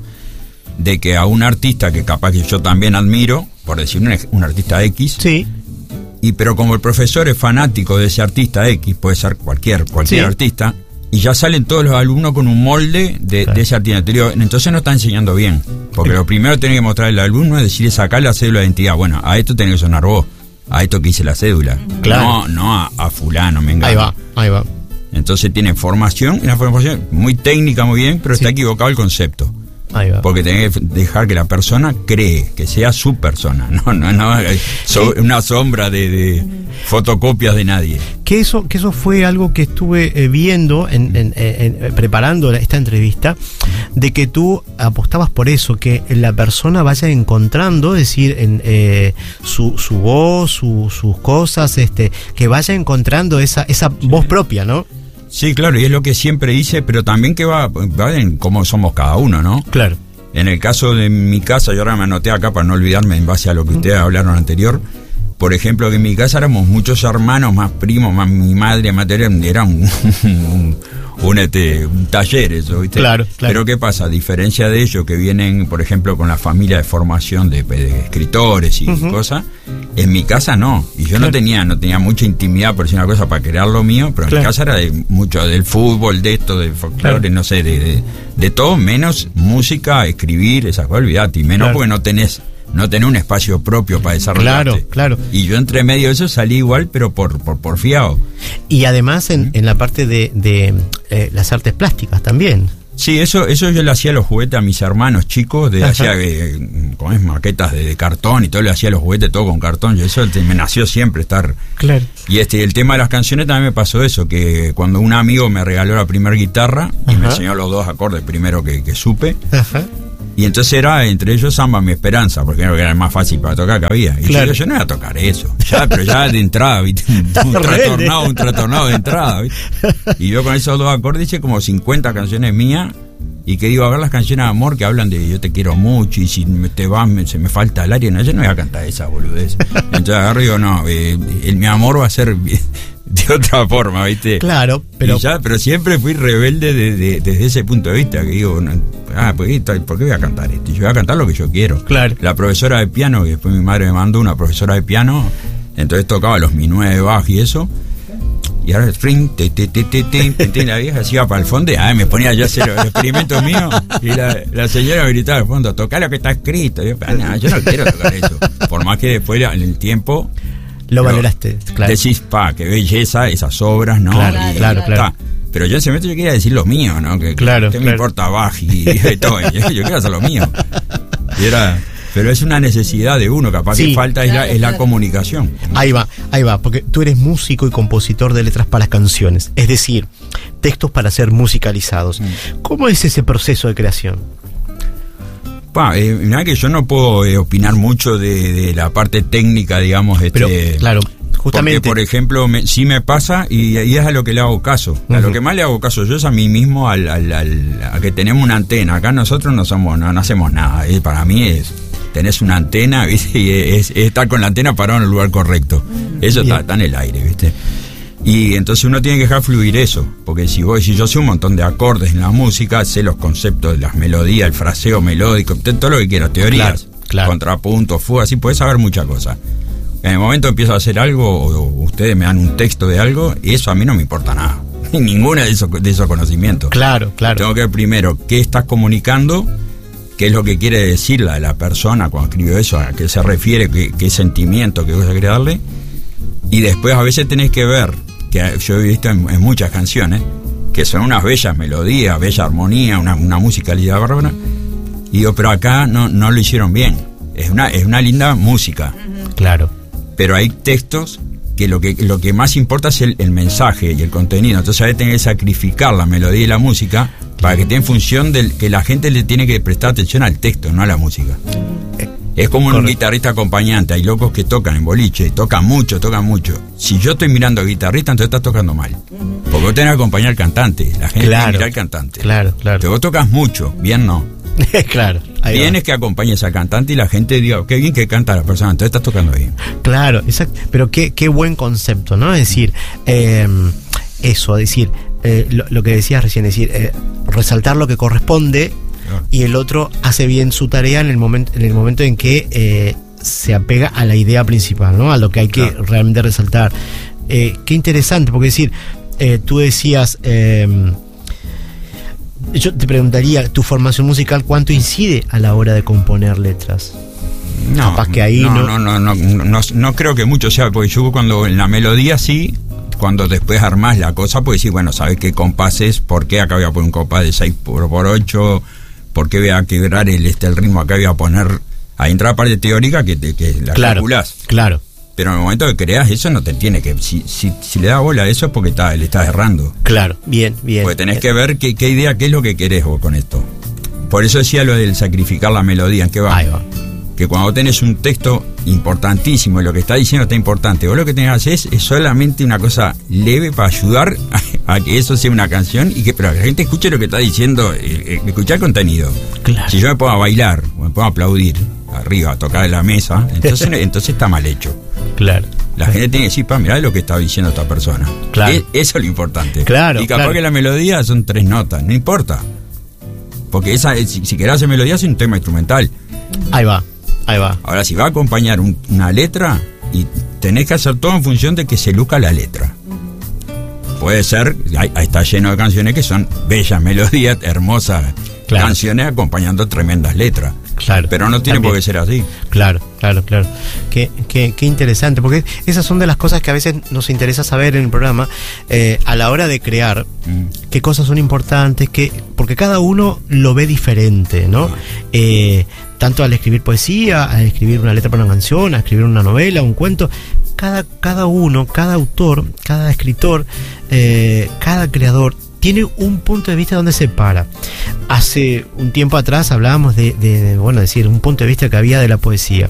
de que a un artista que capaz que yo también admiro, por decir un, un artista X, sí. y pero como el profesor es fanático de ese artista X, puede ser cualquier cualquier sí. artista, y ya salen todos los alumnos con un molde de, claro. de ese artista anterior, entonces no está enseñando bien, porque sí. lo primero que tiene que mostrar el alumno es decirle, sacar la cédula de identidad. Bueno, a esto tenés que sonar vos, a esto que hice la cédula, claro. no, no a, a fulano, me engaño. Ahí va, ahí va. Entonces tiene formación, una formación muy técnica, muy bien, pero sí. está equivocado el concepto. Ahí va. Porque tenés que dejar que la persona cree, que sea su persona, no, no, no, so, una sombra de, de fotocopias de nadie. Que eso, que eso fue algo que estuve eh, viendo en, en, en, en, preparando esta entrevista, de que tú apostabas por eso, que la persona vaya encontrando, es decir, en, eh, su, su voz, su, sus cosas, este, que vaya encontrando esa, esa voz propia, ¿no? Sí, claro, y es lo que siempre hice, pero también que va, va en cómo somos cada uno, ¿no? Claro. En el caso de mi casa, yo ahora me anoté acá para no olvidarme en base a lo que ustedes hablaron anterior, por ejemplo, que en mi casa éramos muchos hermanos, más primos, más mi madre, más era un, un, un, este, un taller eso, ¿viste? Claro, claro. Pero ¿qué pasa? A diferencia de ellos que vienen, por ejemplo, con la familia de formación de, de escritores y uh-huh. cosas, en mi casa no, y yo claro. no tenía no tenía mucha intimidad, por decir una cosa, para crear lo mío, pero claro. en mi casa era de mucho del fútbol, de esto, del folclore, claro. no sé, de, de, de todo, menos música, escribir, esas cosas, olvidate, y menos claro. porque no tenés no tenés un espacio propio para desarrollarte. Claro, claro. Y yo entre medio de eso salí igual, pero por por, por fiado. Y además en, ¿Mm? en la parte de, de eh, las artes plásticas también. Sí, eso eso yo le hacía los juguetes a mis hermanos chicos, de hacía eh, con es, maquetas de, de cartón y todo, le hacía los juguetes todo con cartón, y eso te, me nació siempre estar. Claro. Y este el tema de las canciones también me pasó eso, que cuando un amigo me regaló la primera guitarra y Ajá. me enseñó los dos acordes primero que, que supe. Ajá. Y entonces era entre ellos Samba Mi Esperanza, porque era el más fácil para tocar que había. Y claro. yo, yo no iba a tocar eso, ya, pero ya de entrada, ¿viste? Un, un trastornado, un trastornado de entrada, ¿viste? Y yo con esos dos acordes hice como cincuenta canciones mías, y que digo, a ver las canciones de amor que hablan de yo te quiero mucho, y si te vas, me, se me falta el aire, no, yo no voy a cantar esa boludez. Entonces agarro y digo, no, eh, el, mi amor va a ser de otra forma, ¿viste? Claro, pero... Ya, pero siempre fui rebelde de, de, desde ese punto de vista, que digo, no, ah, ¿por qué, ¿por qué voy a cantar esto? Yo voy a cantar lo que yo quiero. Claro. La profesora de piano, que después mi madre me mandó una profesora de piano, entonces tocaba los minués de Bach y eso, y ahora el fring, te, te, te, te, te, te, te, la vieja se iba para el fondo, y ah, me ponía yo a hacer los experimentos míos, y la, la señora me gritaba al fondo, toca lo que está escrito. Y yo, ah, no, yo no quiero tocar eso. Por más que después en el tiempo lo valoraste, claro. Decís, pa, qué belleza esas obras, ¿no? Claro, y, claro, y, claro. Pero yo en ese momento yo quería decir lo mío, ¿no? Que, claro, que claro. me importa Bach y, y todo. Yo, yo quiero hacer lo mío. Y era... Pero es una necesidad de uno, capaz sí. que falta es, la, es la comunicación. Ahí va, ahí va, porque tú eres músico y compositor de letras para canciones, es decir, textos para ser musicalizados. Mm. ¿Cómo es ese proceso de creación? Pa, eh, mirá que yo no puedo eh, opinar mucho de, de la parte técnica, digamos, este, pero claro, justamente. Porque, por ejemplo, me, sí me pasa y, y es a lo que le hago caso. Uh-huh. A lo que más le hago caso yo es a mí mismo, al, al, al, a que tenemos una antena. Acá nosotros no somos, no, no hacemos nada. Eh, para mí es... Tenés una antena, ¿viste? Y es, es estar con la antena parado en el lugar correcto. Eso está, está en el aire, ¿viste? Y entonces uno tiene que dejar fluir eso. Porque si vos si yo sé un montón de acordes en la música, sé los conceptos de las melodías, el fraseo melódico, todo lo que quieras, teorías, claro, claro. contrapuntos, fugas, así podés saber muchas cosas. En el momento empiezo a hacer algo, o ustedes me dan un texto de algo, y eso a mí no me importa nada. Ninguna de esos, de esos conocimientos. Claro, claro. Tengo que ver primero qué estás comunicando, qué es lo que quiere decir la, la persona cuando escribió eso, a qué se refiere, qué, qué sentimiento, qué cosa quiere darle, Y después a veces tenés que ver, que yo he visto en, en muchas canciones, que son unas bellas melodías, bella armonía, una, una musicalidad bárbara. Y digo, pero acá no, no lo hicieron bien. Es una, es una linda música. Claro. Pero hay textos que lo que lo que más importa es el, el mensaje y el contenido. Entonces a veces tenés que sacrificar la melodía y la música para que esté en función del que la gente le tiene que prestar atención al texto, no a la música. Es como un guitarrista acompañante. Hay locos que tocan en boliche, tocan mucho, tocan mucho. Si yo estoy mirando al guitarrista, entonces estás tocando mal. Porque vos tenés que acompañar al cantante. La gente Claro. tiene que mirar al cantante. Claro, claro. Pero vos tocas mucho, bien no. Claro. ahí Bien va. es que acompañes al cantante y la gente diga, qué bien que canta la persona, entonces estás tocando bien. Claro, exacto. Pero qué, qué buen concepto, ¿no? Es decir, eh, eso, es decir, eh, lo, lo que decías recién, es decir, eh, resaltar lo que corresponde Claro. y el otro hace bien su tarea en el momento, en el momento en que eh, se apega a la idea principal, ¿no? A lo que hay que Claro. realmente resaltar. Eh, qué interesante, porque es decir, eh, tú decías, eh, yo te preguntaría, tu formación musical, ¿cuánto incide a la hora de componer letras? No, Capaz que ahí no, no- no, no, no, no, no, no creo que mucho sea, porque yo cuando en la melodía sí, cuando después armás la cosa, pues sí, bueno, sabes qué compases, por qué acá voy a poner un compás de seis por ocho, por qué voy a quebrar el, este, el ritmo, acá voy a poner, ahí entra la parte teórica que, te, que la Claro, calculás. claro. Pero en el momento que creas eso no te tiene que, si, si, si le das bola a eso es porque está, le estás errando. Claro, bien, bien. Porque tenés que ver qué, qué idea, qué es lo que querés vos con esto. Por eso decía lo del sacrificar la melodía, ¿en qué va? Ahí va. Que cuando tenés un texto importantísimo y lo que está diciendo está importante, vos lo que tenés que hacer es, es solamente una cosa leve para ayudar a, a que eso sea una canción y que pero la gente escuche lo que está diciendo, eh, eh, escuchar contenido. Claro. Si yo me pongo a bailar o me pongo a aplaudir arriba, a tocar en la mesa, entonces, entonces está mal hecho. Claro. La gente tiene que decir, pa, mirá lo que está diciendo esta persona. Claro. Es- eso es lo importante. Claro, Y capaz claro. que la melodía son tres notas, no importa. Porque esa, si, si querés hacer melodía es un tema instrumental. Ahí va, ahí va. Ahora, si va a acompañar un- una letra, y tenés que hacer todo en función de que se luzca la letra. Puede ser, ahí, ahí está lleno de canciones que son bellas melodías, hermosas Claro. canciones acompañando tremendas letras. Claro. Pero no tiene También. por qué ser así. Claro, claro, claro. Qué, qué, qué interesante, porque esas son de las cosas que a veces nos interesa saber en el programa, eh, a la hora de crear, Mm. qué cosas son importantes, qué, porque cada uno lo ve diferente, ¿no? Eh, tanto al escribir poesía, al escribir una letra para una canción, a escribir una novela, un cuento, cada, cada uno, cada autor, cada escritor, eh, cada creador tiene un punto de vista donde se para. Hace un tiempo atrás hablábamos de, de, de, bueno, decir, un punto de vista que había de la poesía.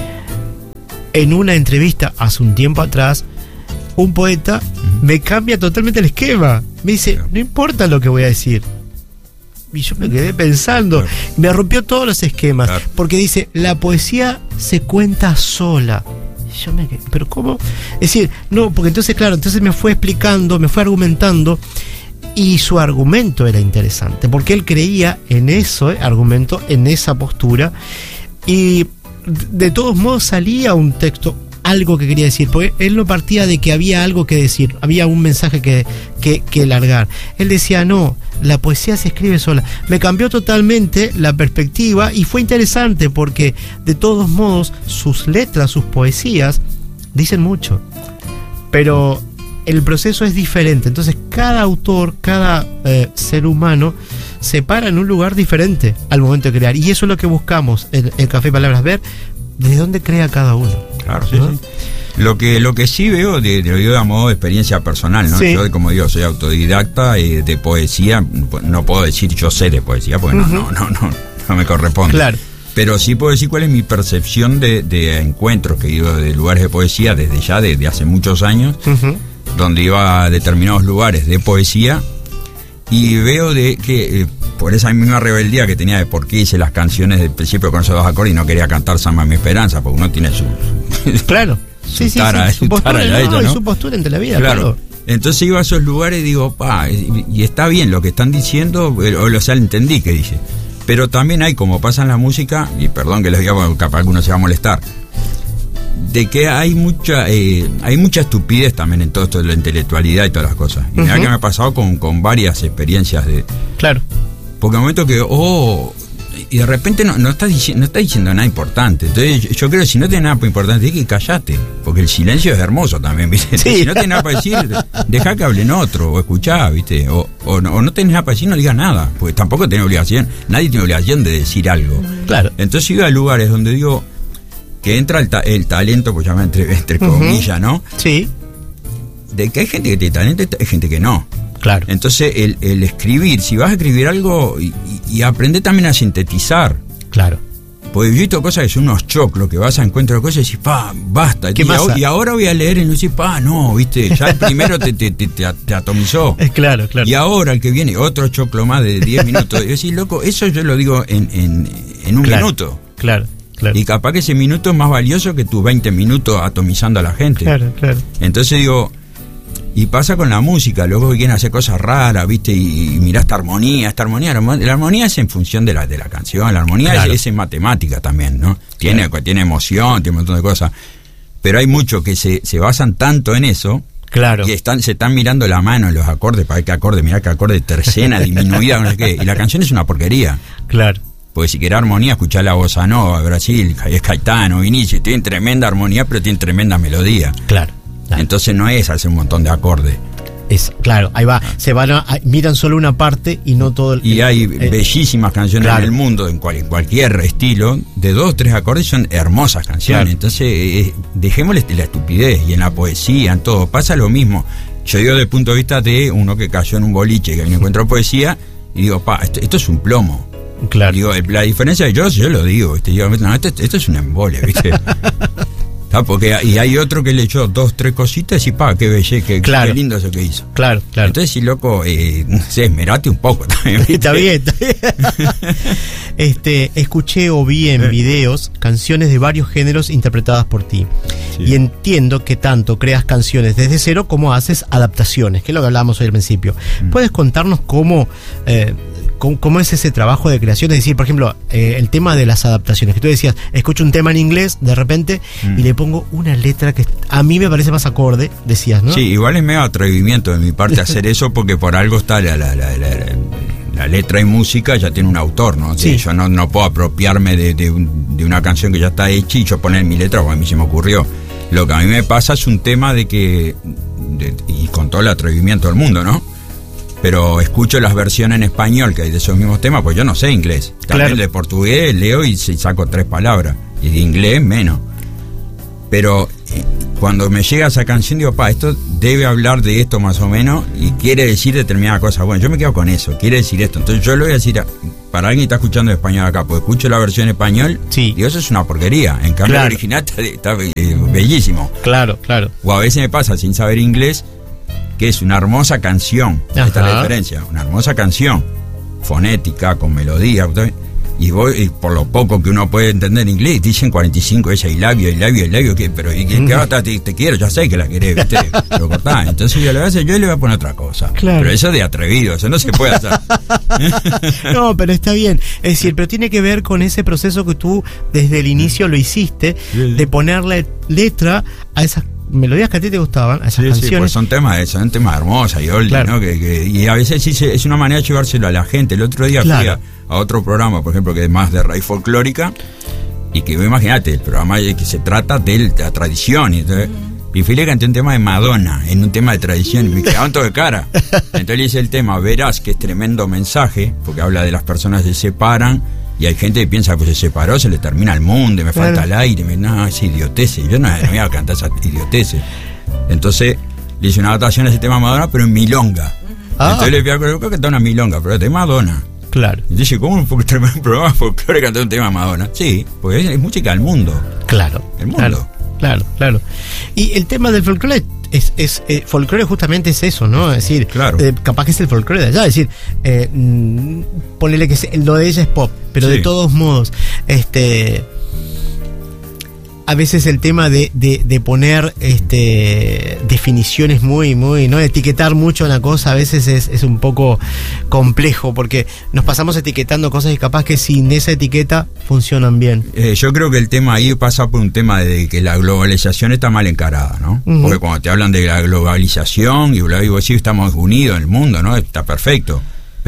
En una entrevista hace un tiempo atrás, un poeta me cambia totalmente el esquema. Me dice, no importa lo que voy a decir. Y yo me quedé pensando, Claro. me rompió todos los esquemas, Claro. porque dice, la poesía se cuenta sola. Y yo me quedé, pero ¿cómo? Es decir, no, porque entonces, claro, entonces me fue explicando, me fue argumentando, y su argumento era interesante, porque él creía en eso, eh, argumento, en esa postura, y de todos modos salía un texto, algo que quería decir, porque él no partía de que había algo que decir, había un mensaje que, que, que largar. Él decía, no, la poesía se escribe sola. Me cambió totalmente la perspectiva y fue interesante porque de todos modos sus letras, sus poesías, dicen mucho, pero el proceso es diferente. Entonces cada autor, cada eh, ser humano se para en un lugar diferente al momento de crear, y eso es lo que buscamos en el Café y Palabras, ver de dónde crea cada uno. Claro, sí, ¿no? sí. Lo que, lo que sí veo, de, de, lo digo a modo de experiencia personal, ¿no? Sí. Yo, como digo, soy autodidacta eh, de poesía, no puedo decir yo sé de poesía, porque no, Ujú. no, no, no, no me corresponde. Claro. Pero sí puedo decir cuál es mi percepción de, de encuentros que he ido de lugares de poesía desde ya, desde hace muchos años, Ujú. donde iba a determinados lugares de poesía y veo de que eh, por esa misma rebeldía que tenía de por qué hice las canciones del principio con esos dos acordes y no quería cantar Samba mi esperanza, porque uno tiene su Claro. Sí, sí, tara- sí. Su su postura, tara ya no, hecha, y ¿no? su postura ante la vida, claro. claro. Entonces iba a esos lugares y digo, pa, y, y está bien lo que están diciendo, eh, o, o sea, entendí que dice. Pero también hay, como pasa en la música, y perdón que les diga, porque capaz alguno se va a molestar, de que hay mucha eh, hay mucha estupidez también en todo esto de la intelectualidad y todas las cosas. Y mirá Ujú. que me ha pasado con, con varias experiencias de... Claro. Porque al momento que, oh, y de repente no, no, estás diciendo, no estás diciendo nada importante. Entonces yo, yo creo que si no tenés nada importante, es que callate, porque el silencio es hermoso también, ¿viste? Sí. Si no tenés nada para decir, dejá que hablen otro, o escuchá, ¿viste? O, o, no, o no tenés nada para decir, no digas nada, porque tampoco tenés obligación, nadie tiene obligación de decir algo. Claro. Entonces yo iba a lugares donde digo que entra el, ta, el talento, pues llama entre, entre uh-huh. comillas, ¿no? Sí. De que hay gente que tiene talento, hay gente que no. Claro. Entonces el, el escribir, si vas a escribir algo y, y, y aprender también a sintetizar. Claro. Porque yo he visto cosas que son unos choclos, que vas a encuentro cosas y decís, pa, basta. ¿Qué y, pasa? a, y ahora voy a leer y no decís, pa, no, viste, ya el primero te, te, te, te, te atomizó. Es claro, claro. Y ahora el que viene, otro choclo más de diez minutos. Y decís, loco, eso yo lo digo en, en, en un claro, minuto. Claro, claro. Y capaz que ese minuto es más valioso que tus veinte minutos atomizando a la gente. Claro, claro. Entonces digo, y pasa con la música, luego que quieren hacer cosas raras, ¿viste? Y, y mirá esta armonía, esta armonía, la, la armonía es en función de la de la canción, la armonía claro. es, es en matemática también, ¿no? Tiene, claro. tiene emoción, tiene un montón de cosas. Pero hay muchos que se, se basan tanto en eso, claro. y están, se están mirando la mano en los acordes, para ver qué acorde, mirá qué acorde tercena, disminuida, no sé qué, y la canción es una porquería. Claro. Porque si querés armonía, escuchá la bossa nova, Brasil, es Caetano, Vinicius, tienen tremenda armonía, pero tienen tremenda melodía. Claro. Claro. Entonces no es hacer un montón de acordes. Es, claro, ahí va. Se van a, miran solo una parte y no todo el. Y hay eh, bellísimas canciones claro. en el mundo, en, cual, en cualquier estilo, de dos o tres acordes son hermosas canciones. Claro. Entonces, eh, dejémosle la estupidez. Y en la poesía, en todo, pasa lo mismo. Yo digo desde el punto de vista de uno que cayó en un boliche, que encuentra poesía, y digo, pa, esto, esto es un plomo. Claro. Digo, la diferencia de yo, yo lo digo, ¿viste? Digo, no, esto, esto es un embole, ¿viste? Ah, porque y hay otro que le echó dos, tres cositas y pa, qué belleza, qué, claro. qué lindo eso que hizo. Claro, claro. Entonces, sí, loco, eh, no sé, esmerate un poco también. ¿Viste? Está bien, está bien. este, escuché o vi en videos canciones de varios géneros interpretadas por ti. Sí. Y entiendo que tanto creas canciones desde cero como haces adaptaciones, que es lo que hablábamos hoy al principio. Mm. ¿Puedes contarnos cómo... Eh, ¿Cómo, ¿Cómo es ese trabajo de creación? Es decir, por ejemplo, eh, el tema de las adaptaciones, que tú decías, escucho un tema en inglés de repente mm. y le pongo una letra que a mí me parece más acorde, decías, ¿no? Sí, igual es medio atrevimiento de mi parte hacer eso, porque por algo está la, la, la, la, la letra y música, ya tiene un autor, ¿no? Sí. Yo no, no puedo apropiarme de, de, un, de una canción que ya está hecha y yo poner mi letra, porque a mí se me ocurrió. Lo que a mí me pasa es un tema de que, de, y con todo el atrevimiento del mundo, ¿no? Pero escucho las versiones en español que hay de esos mismos temas, pues yo no sé inglés. También claro. de portugués leo y saco tres palabras, y de inglés menos. Pero eh, cuando me llega esa canción digo, pa, esto debe hablar de esto más o menos y quiere decir determinada cosa. Bueno, yo me quedo con eso, quiere decir esto. Entonces yo lo voy a decir a, para alguien que está escuchando en español acá, pues escucho la versión en español sí. y eso es una porquería. En cambio claro. el original está, está eh, bellísimo. Claro, claro. O a veces me pasa sin saber inglés, que es una hermosa canción. Ajá. Esta es la diferencia, una hermosa canción, fonética, con melodía, y voy, y por lo poco que uno puede entender inglés, dicen cuarenta y cinco veces, y labio, y labio, y labio, que, pero ¿y qué, qué te, te, te quiero? Ya sé que la querés, ¿viste? Pero cortá. Entonces yo le voy a hacer, yo le voy a poner otra cosa. Claro. Pero eso es de atrevido, eso no se puede hacer. No, pero está bien. Es decir, pero tiene que ver con ese proceso que tú desde el inicio lo hiciste, de ponerle letra a esas melodías que a ti te gustaban, a esas sí, canciones. Sí, pues son temas, son temas hermosos y oldie, claro. ¿no? Que, que, y a veces sí es una manera de llevárselo a la gente. El otro día claro. fui a, a otro programa, por ejemplo, que es más de raíz folclórica, y que imagínate, el programa que se trata de la tradición. Y, entonces, y fui le canté un tema de Madonna, en un tema de tradición, y me quedaban todo de cara. Entonces le hice el tema, verás que es tremendo mensaje, porque habla de las personas que se separan. Y hay gente que piensa que pues, se separó, se le termina el mundo, me falta claro. el aire. Me, no, es idiotece. Yo no, no voy a cantar esa idiotece. Entonces le hice una adaptación a ese tema Madonna, pero en milonga. Ah. Entonces le pido que cantaba una milonga, pero de Madonna. Claro. Y dije, ¿cómo un programa folclore cantar un tema de Madonna? Sí, porque es, es música del mundo. Claro. El mundo. Claro, claro, claro. Y el tema del folclore. Es, es eh, folclore justamente es eso, ¿no? Es decir, claro. eh, capaz que es el folclore de allá, es decir, eh, mm, ponele que se, lo de ella es pop, pero sí. de todos modos, este, a veces el tema de, de, de poner este definiciones muy, muy, no etiquetar mucho una cosa, a veces es, es un poco complejo, porque nos pasamos etiquetando cosas y capaz que sin esa etiqueta funcionan bien. Eh, yo creo que el tema ahí pasa por un tema de que la globalización está mal encarada, ¿no? Uh-huh. Porque cuando te hablan de la globalización y bla, y vos decís, estamos unidos en el mundo, ¿no? Está perfecto.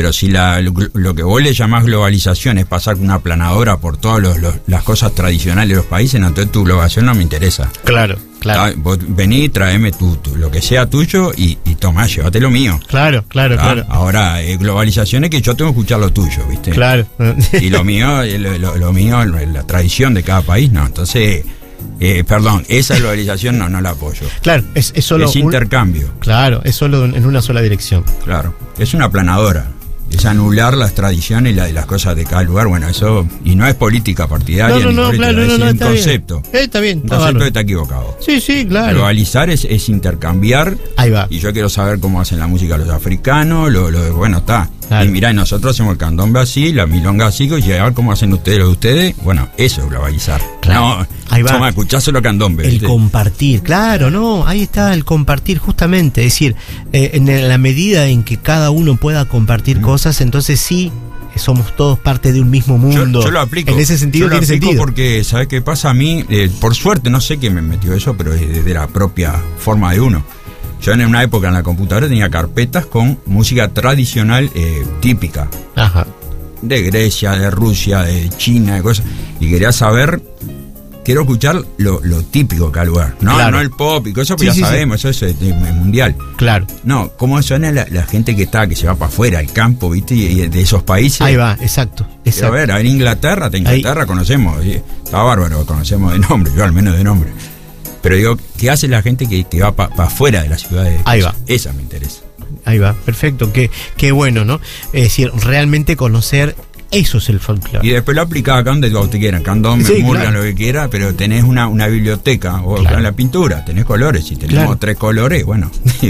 Pero si la, lo, lo que vos le llamás globalización es pasar con una planadora por todas los, los, las cosas tradicionales de los países, no, entonces tu globalización no me interesa. Claro, claro. Ah, vos vení, traeme tu, tu, lo que sea tuyo y, y tomá, llévate lo mío. Claro, claro, Ah, claro. Ahora, eh, globalización es que yo tengo que escuchar lo tuyo, ¿viste? Claro. Y lo mío, eh, lo, lo, lo mío, la tradición de cada país, no. Entonces, eh, perdón, esa globalización no, no la apoyo. Claro, es, es solo es un- intercambio, Claro, es solo en una sola dirección. claro. Es una planadora. Es anular las tradiciones y la, las cosas de cada lugar. Bueno, eso. Y no es política partidaria, No, no, ni no, política, claro, es no, no, un está bien. concepto. Eh, está bien, Un está concepto bárbaro. que está equivocado. Sí, sí, claro. Globalizar es, es intercambiar. Ahí va. Y yo quiero saber cómo hacen la música los africanos, lo, lo bueno, está. Claro. Y mirá, nosotros hacemos el candombe así, la milonga así, y a ver cómo hacen ustedes lo de ustedes. Bueno, eso es globalizar. Claro. No, Ahí va. toma, escuchá solo candombe. El ¿viste? compartir, claro, no, ahí está el compartir justamente, es decir, eh, en la medida en que cada uno pueda compartir Mm. cosas, entonces sí somos todos parte de un mismo Yo, mundo. yo lo aplico. En ese sentido Yo lo tiene aplico sentido. porque, ¿sabes qué pasa? A mí, eh, por suerte, no sé quién me metió eso, pero es de, de la propia forma de uno. Yo en una época en la computadora tenía carpetas con música tradicional eh, típica. Ajá. De Grecia, de Rusia, de China, de cosas. Y quería saber, quiero escuchar lo, lo típico de cada lugar. No, Claro. no el pop y cosas, Sí, pues sí, ya sí. sabemos, eso es, eh, es mundial. Claro. No, cómo suena la, la gente que está, que se va para afuera, al campo, ¿viste? Y, y de esos países. Ahí va, exacto. Y a exacto. ver, a ver, Inglaterra, de Inglaterra conocemos, y está bárbaro, conocemos de nombre, yo al menos de nombre. Pero digo, ¿qué hace la gente que, que va para afuera de la ciudad? De, Ahí va. Esa me interesa. Ahí va, perfecto, qué, qué bueno, ¿no? Es decir, realmente conocer, eso es el folclore. Y después lo aplicaba acá donde vos te quieran, candombe, Sí, murga, claro. lo que quiera, pero tenés una, una biblioteca, o Claro. en la pintura, tenés colores, si tenemos Claro. tres colores, bueno,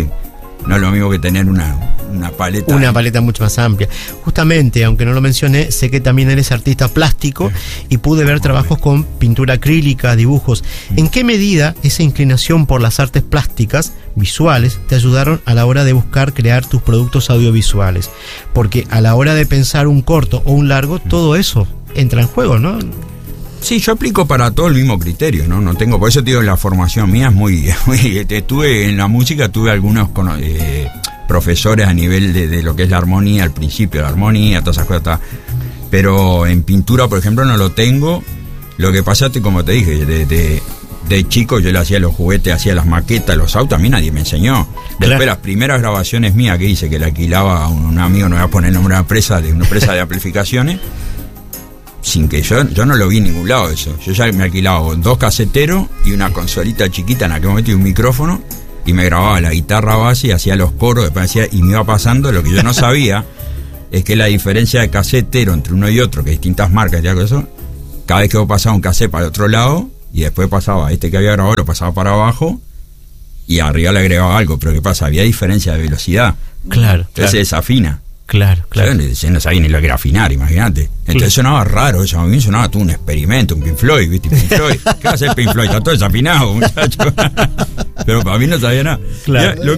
no es lo mismo que tener una, una paleta. Una paleta mucho más amplia. Justamente, aunque no lo mencioné, sé que también eres artista plástico y pude ver trabajos con pintura acrílica, dibujos. ¿En qué medida esa inclinación por las artes plásticas, visuales, te ayudaron a la hora de buscar crear tus productos audiovisuales? Porque a la hora de pensar un corto o un largo, todo eso entra en juego, ¿no? Sí, yo aplico para todo el mismo criterio, ¿no? No tengo, por eso te digo, la formación mía es muy, muy estuve en la música, tuve algunos cono- eh, profesores a nivel de, de lo que es la armonía, al principio la armonía, todas esas cosas, ta. Pero en pintura, por ejemplo, no lo tengo. Lo que pasa es que, como te dije, de, de, de chico yo le hacía los juguetes, hacía las maquetas, los autos, a mí nadie me enseñó. Después Claro. las primeras grabaciones mías que hice, que le alquilaba a un, un amigo, no voy a poner el nombre de una empresa, de una empresa de amplificaciones, sin que yo, yo no lo vi en ningún lado eso. Yo ya me alquilaba dos caseteros y una consolita chiquita en aquel momento y un micrófono, y me grababa la guitarra base y hacía los coros, después hacía, y me iba pasando. Lo que yo no sabía es que la diferencia de casetero entre uno y otro, que distintas marcas y algo de eso, cada vez que vos pasaba un cassette para el otro lado, y después pasaba este que había grabado, lo pasaba para abajo, y arriba le agregaba algo. Pero ¿qué pasa? Había diferencia de velocidad, Claro, entonces se desafina. claro, claro. Yo, yo no sabía ni lo que era afinar, imagínate. Entonces sonaba raro eso, a mí sonaba todo un experimento, un Pink Floyd, ¿viste? Pink Floyd. ¿Qué va a hacer Pink Floyd? Está todo desafinado, muchacho. Pero para mí no sabía nada. Claro. Ya, lo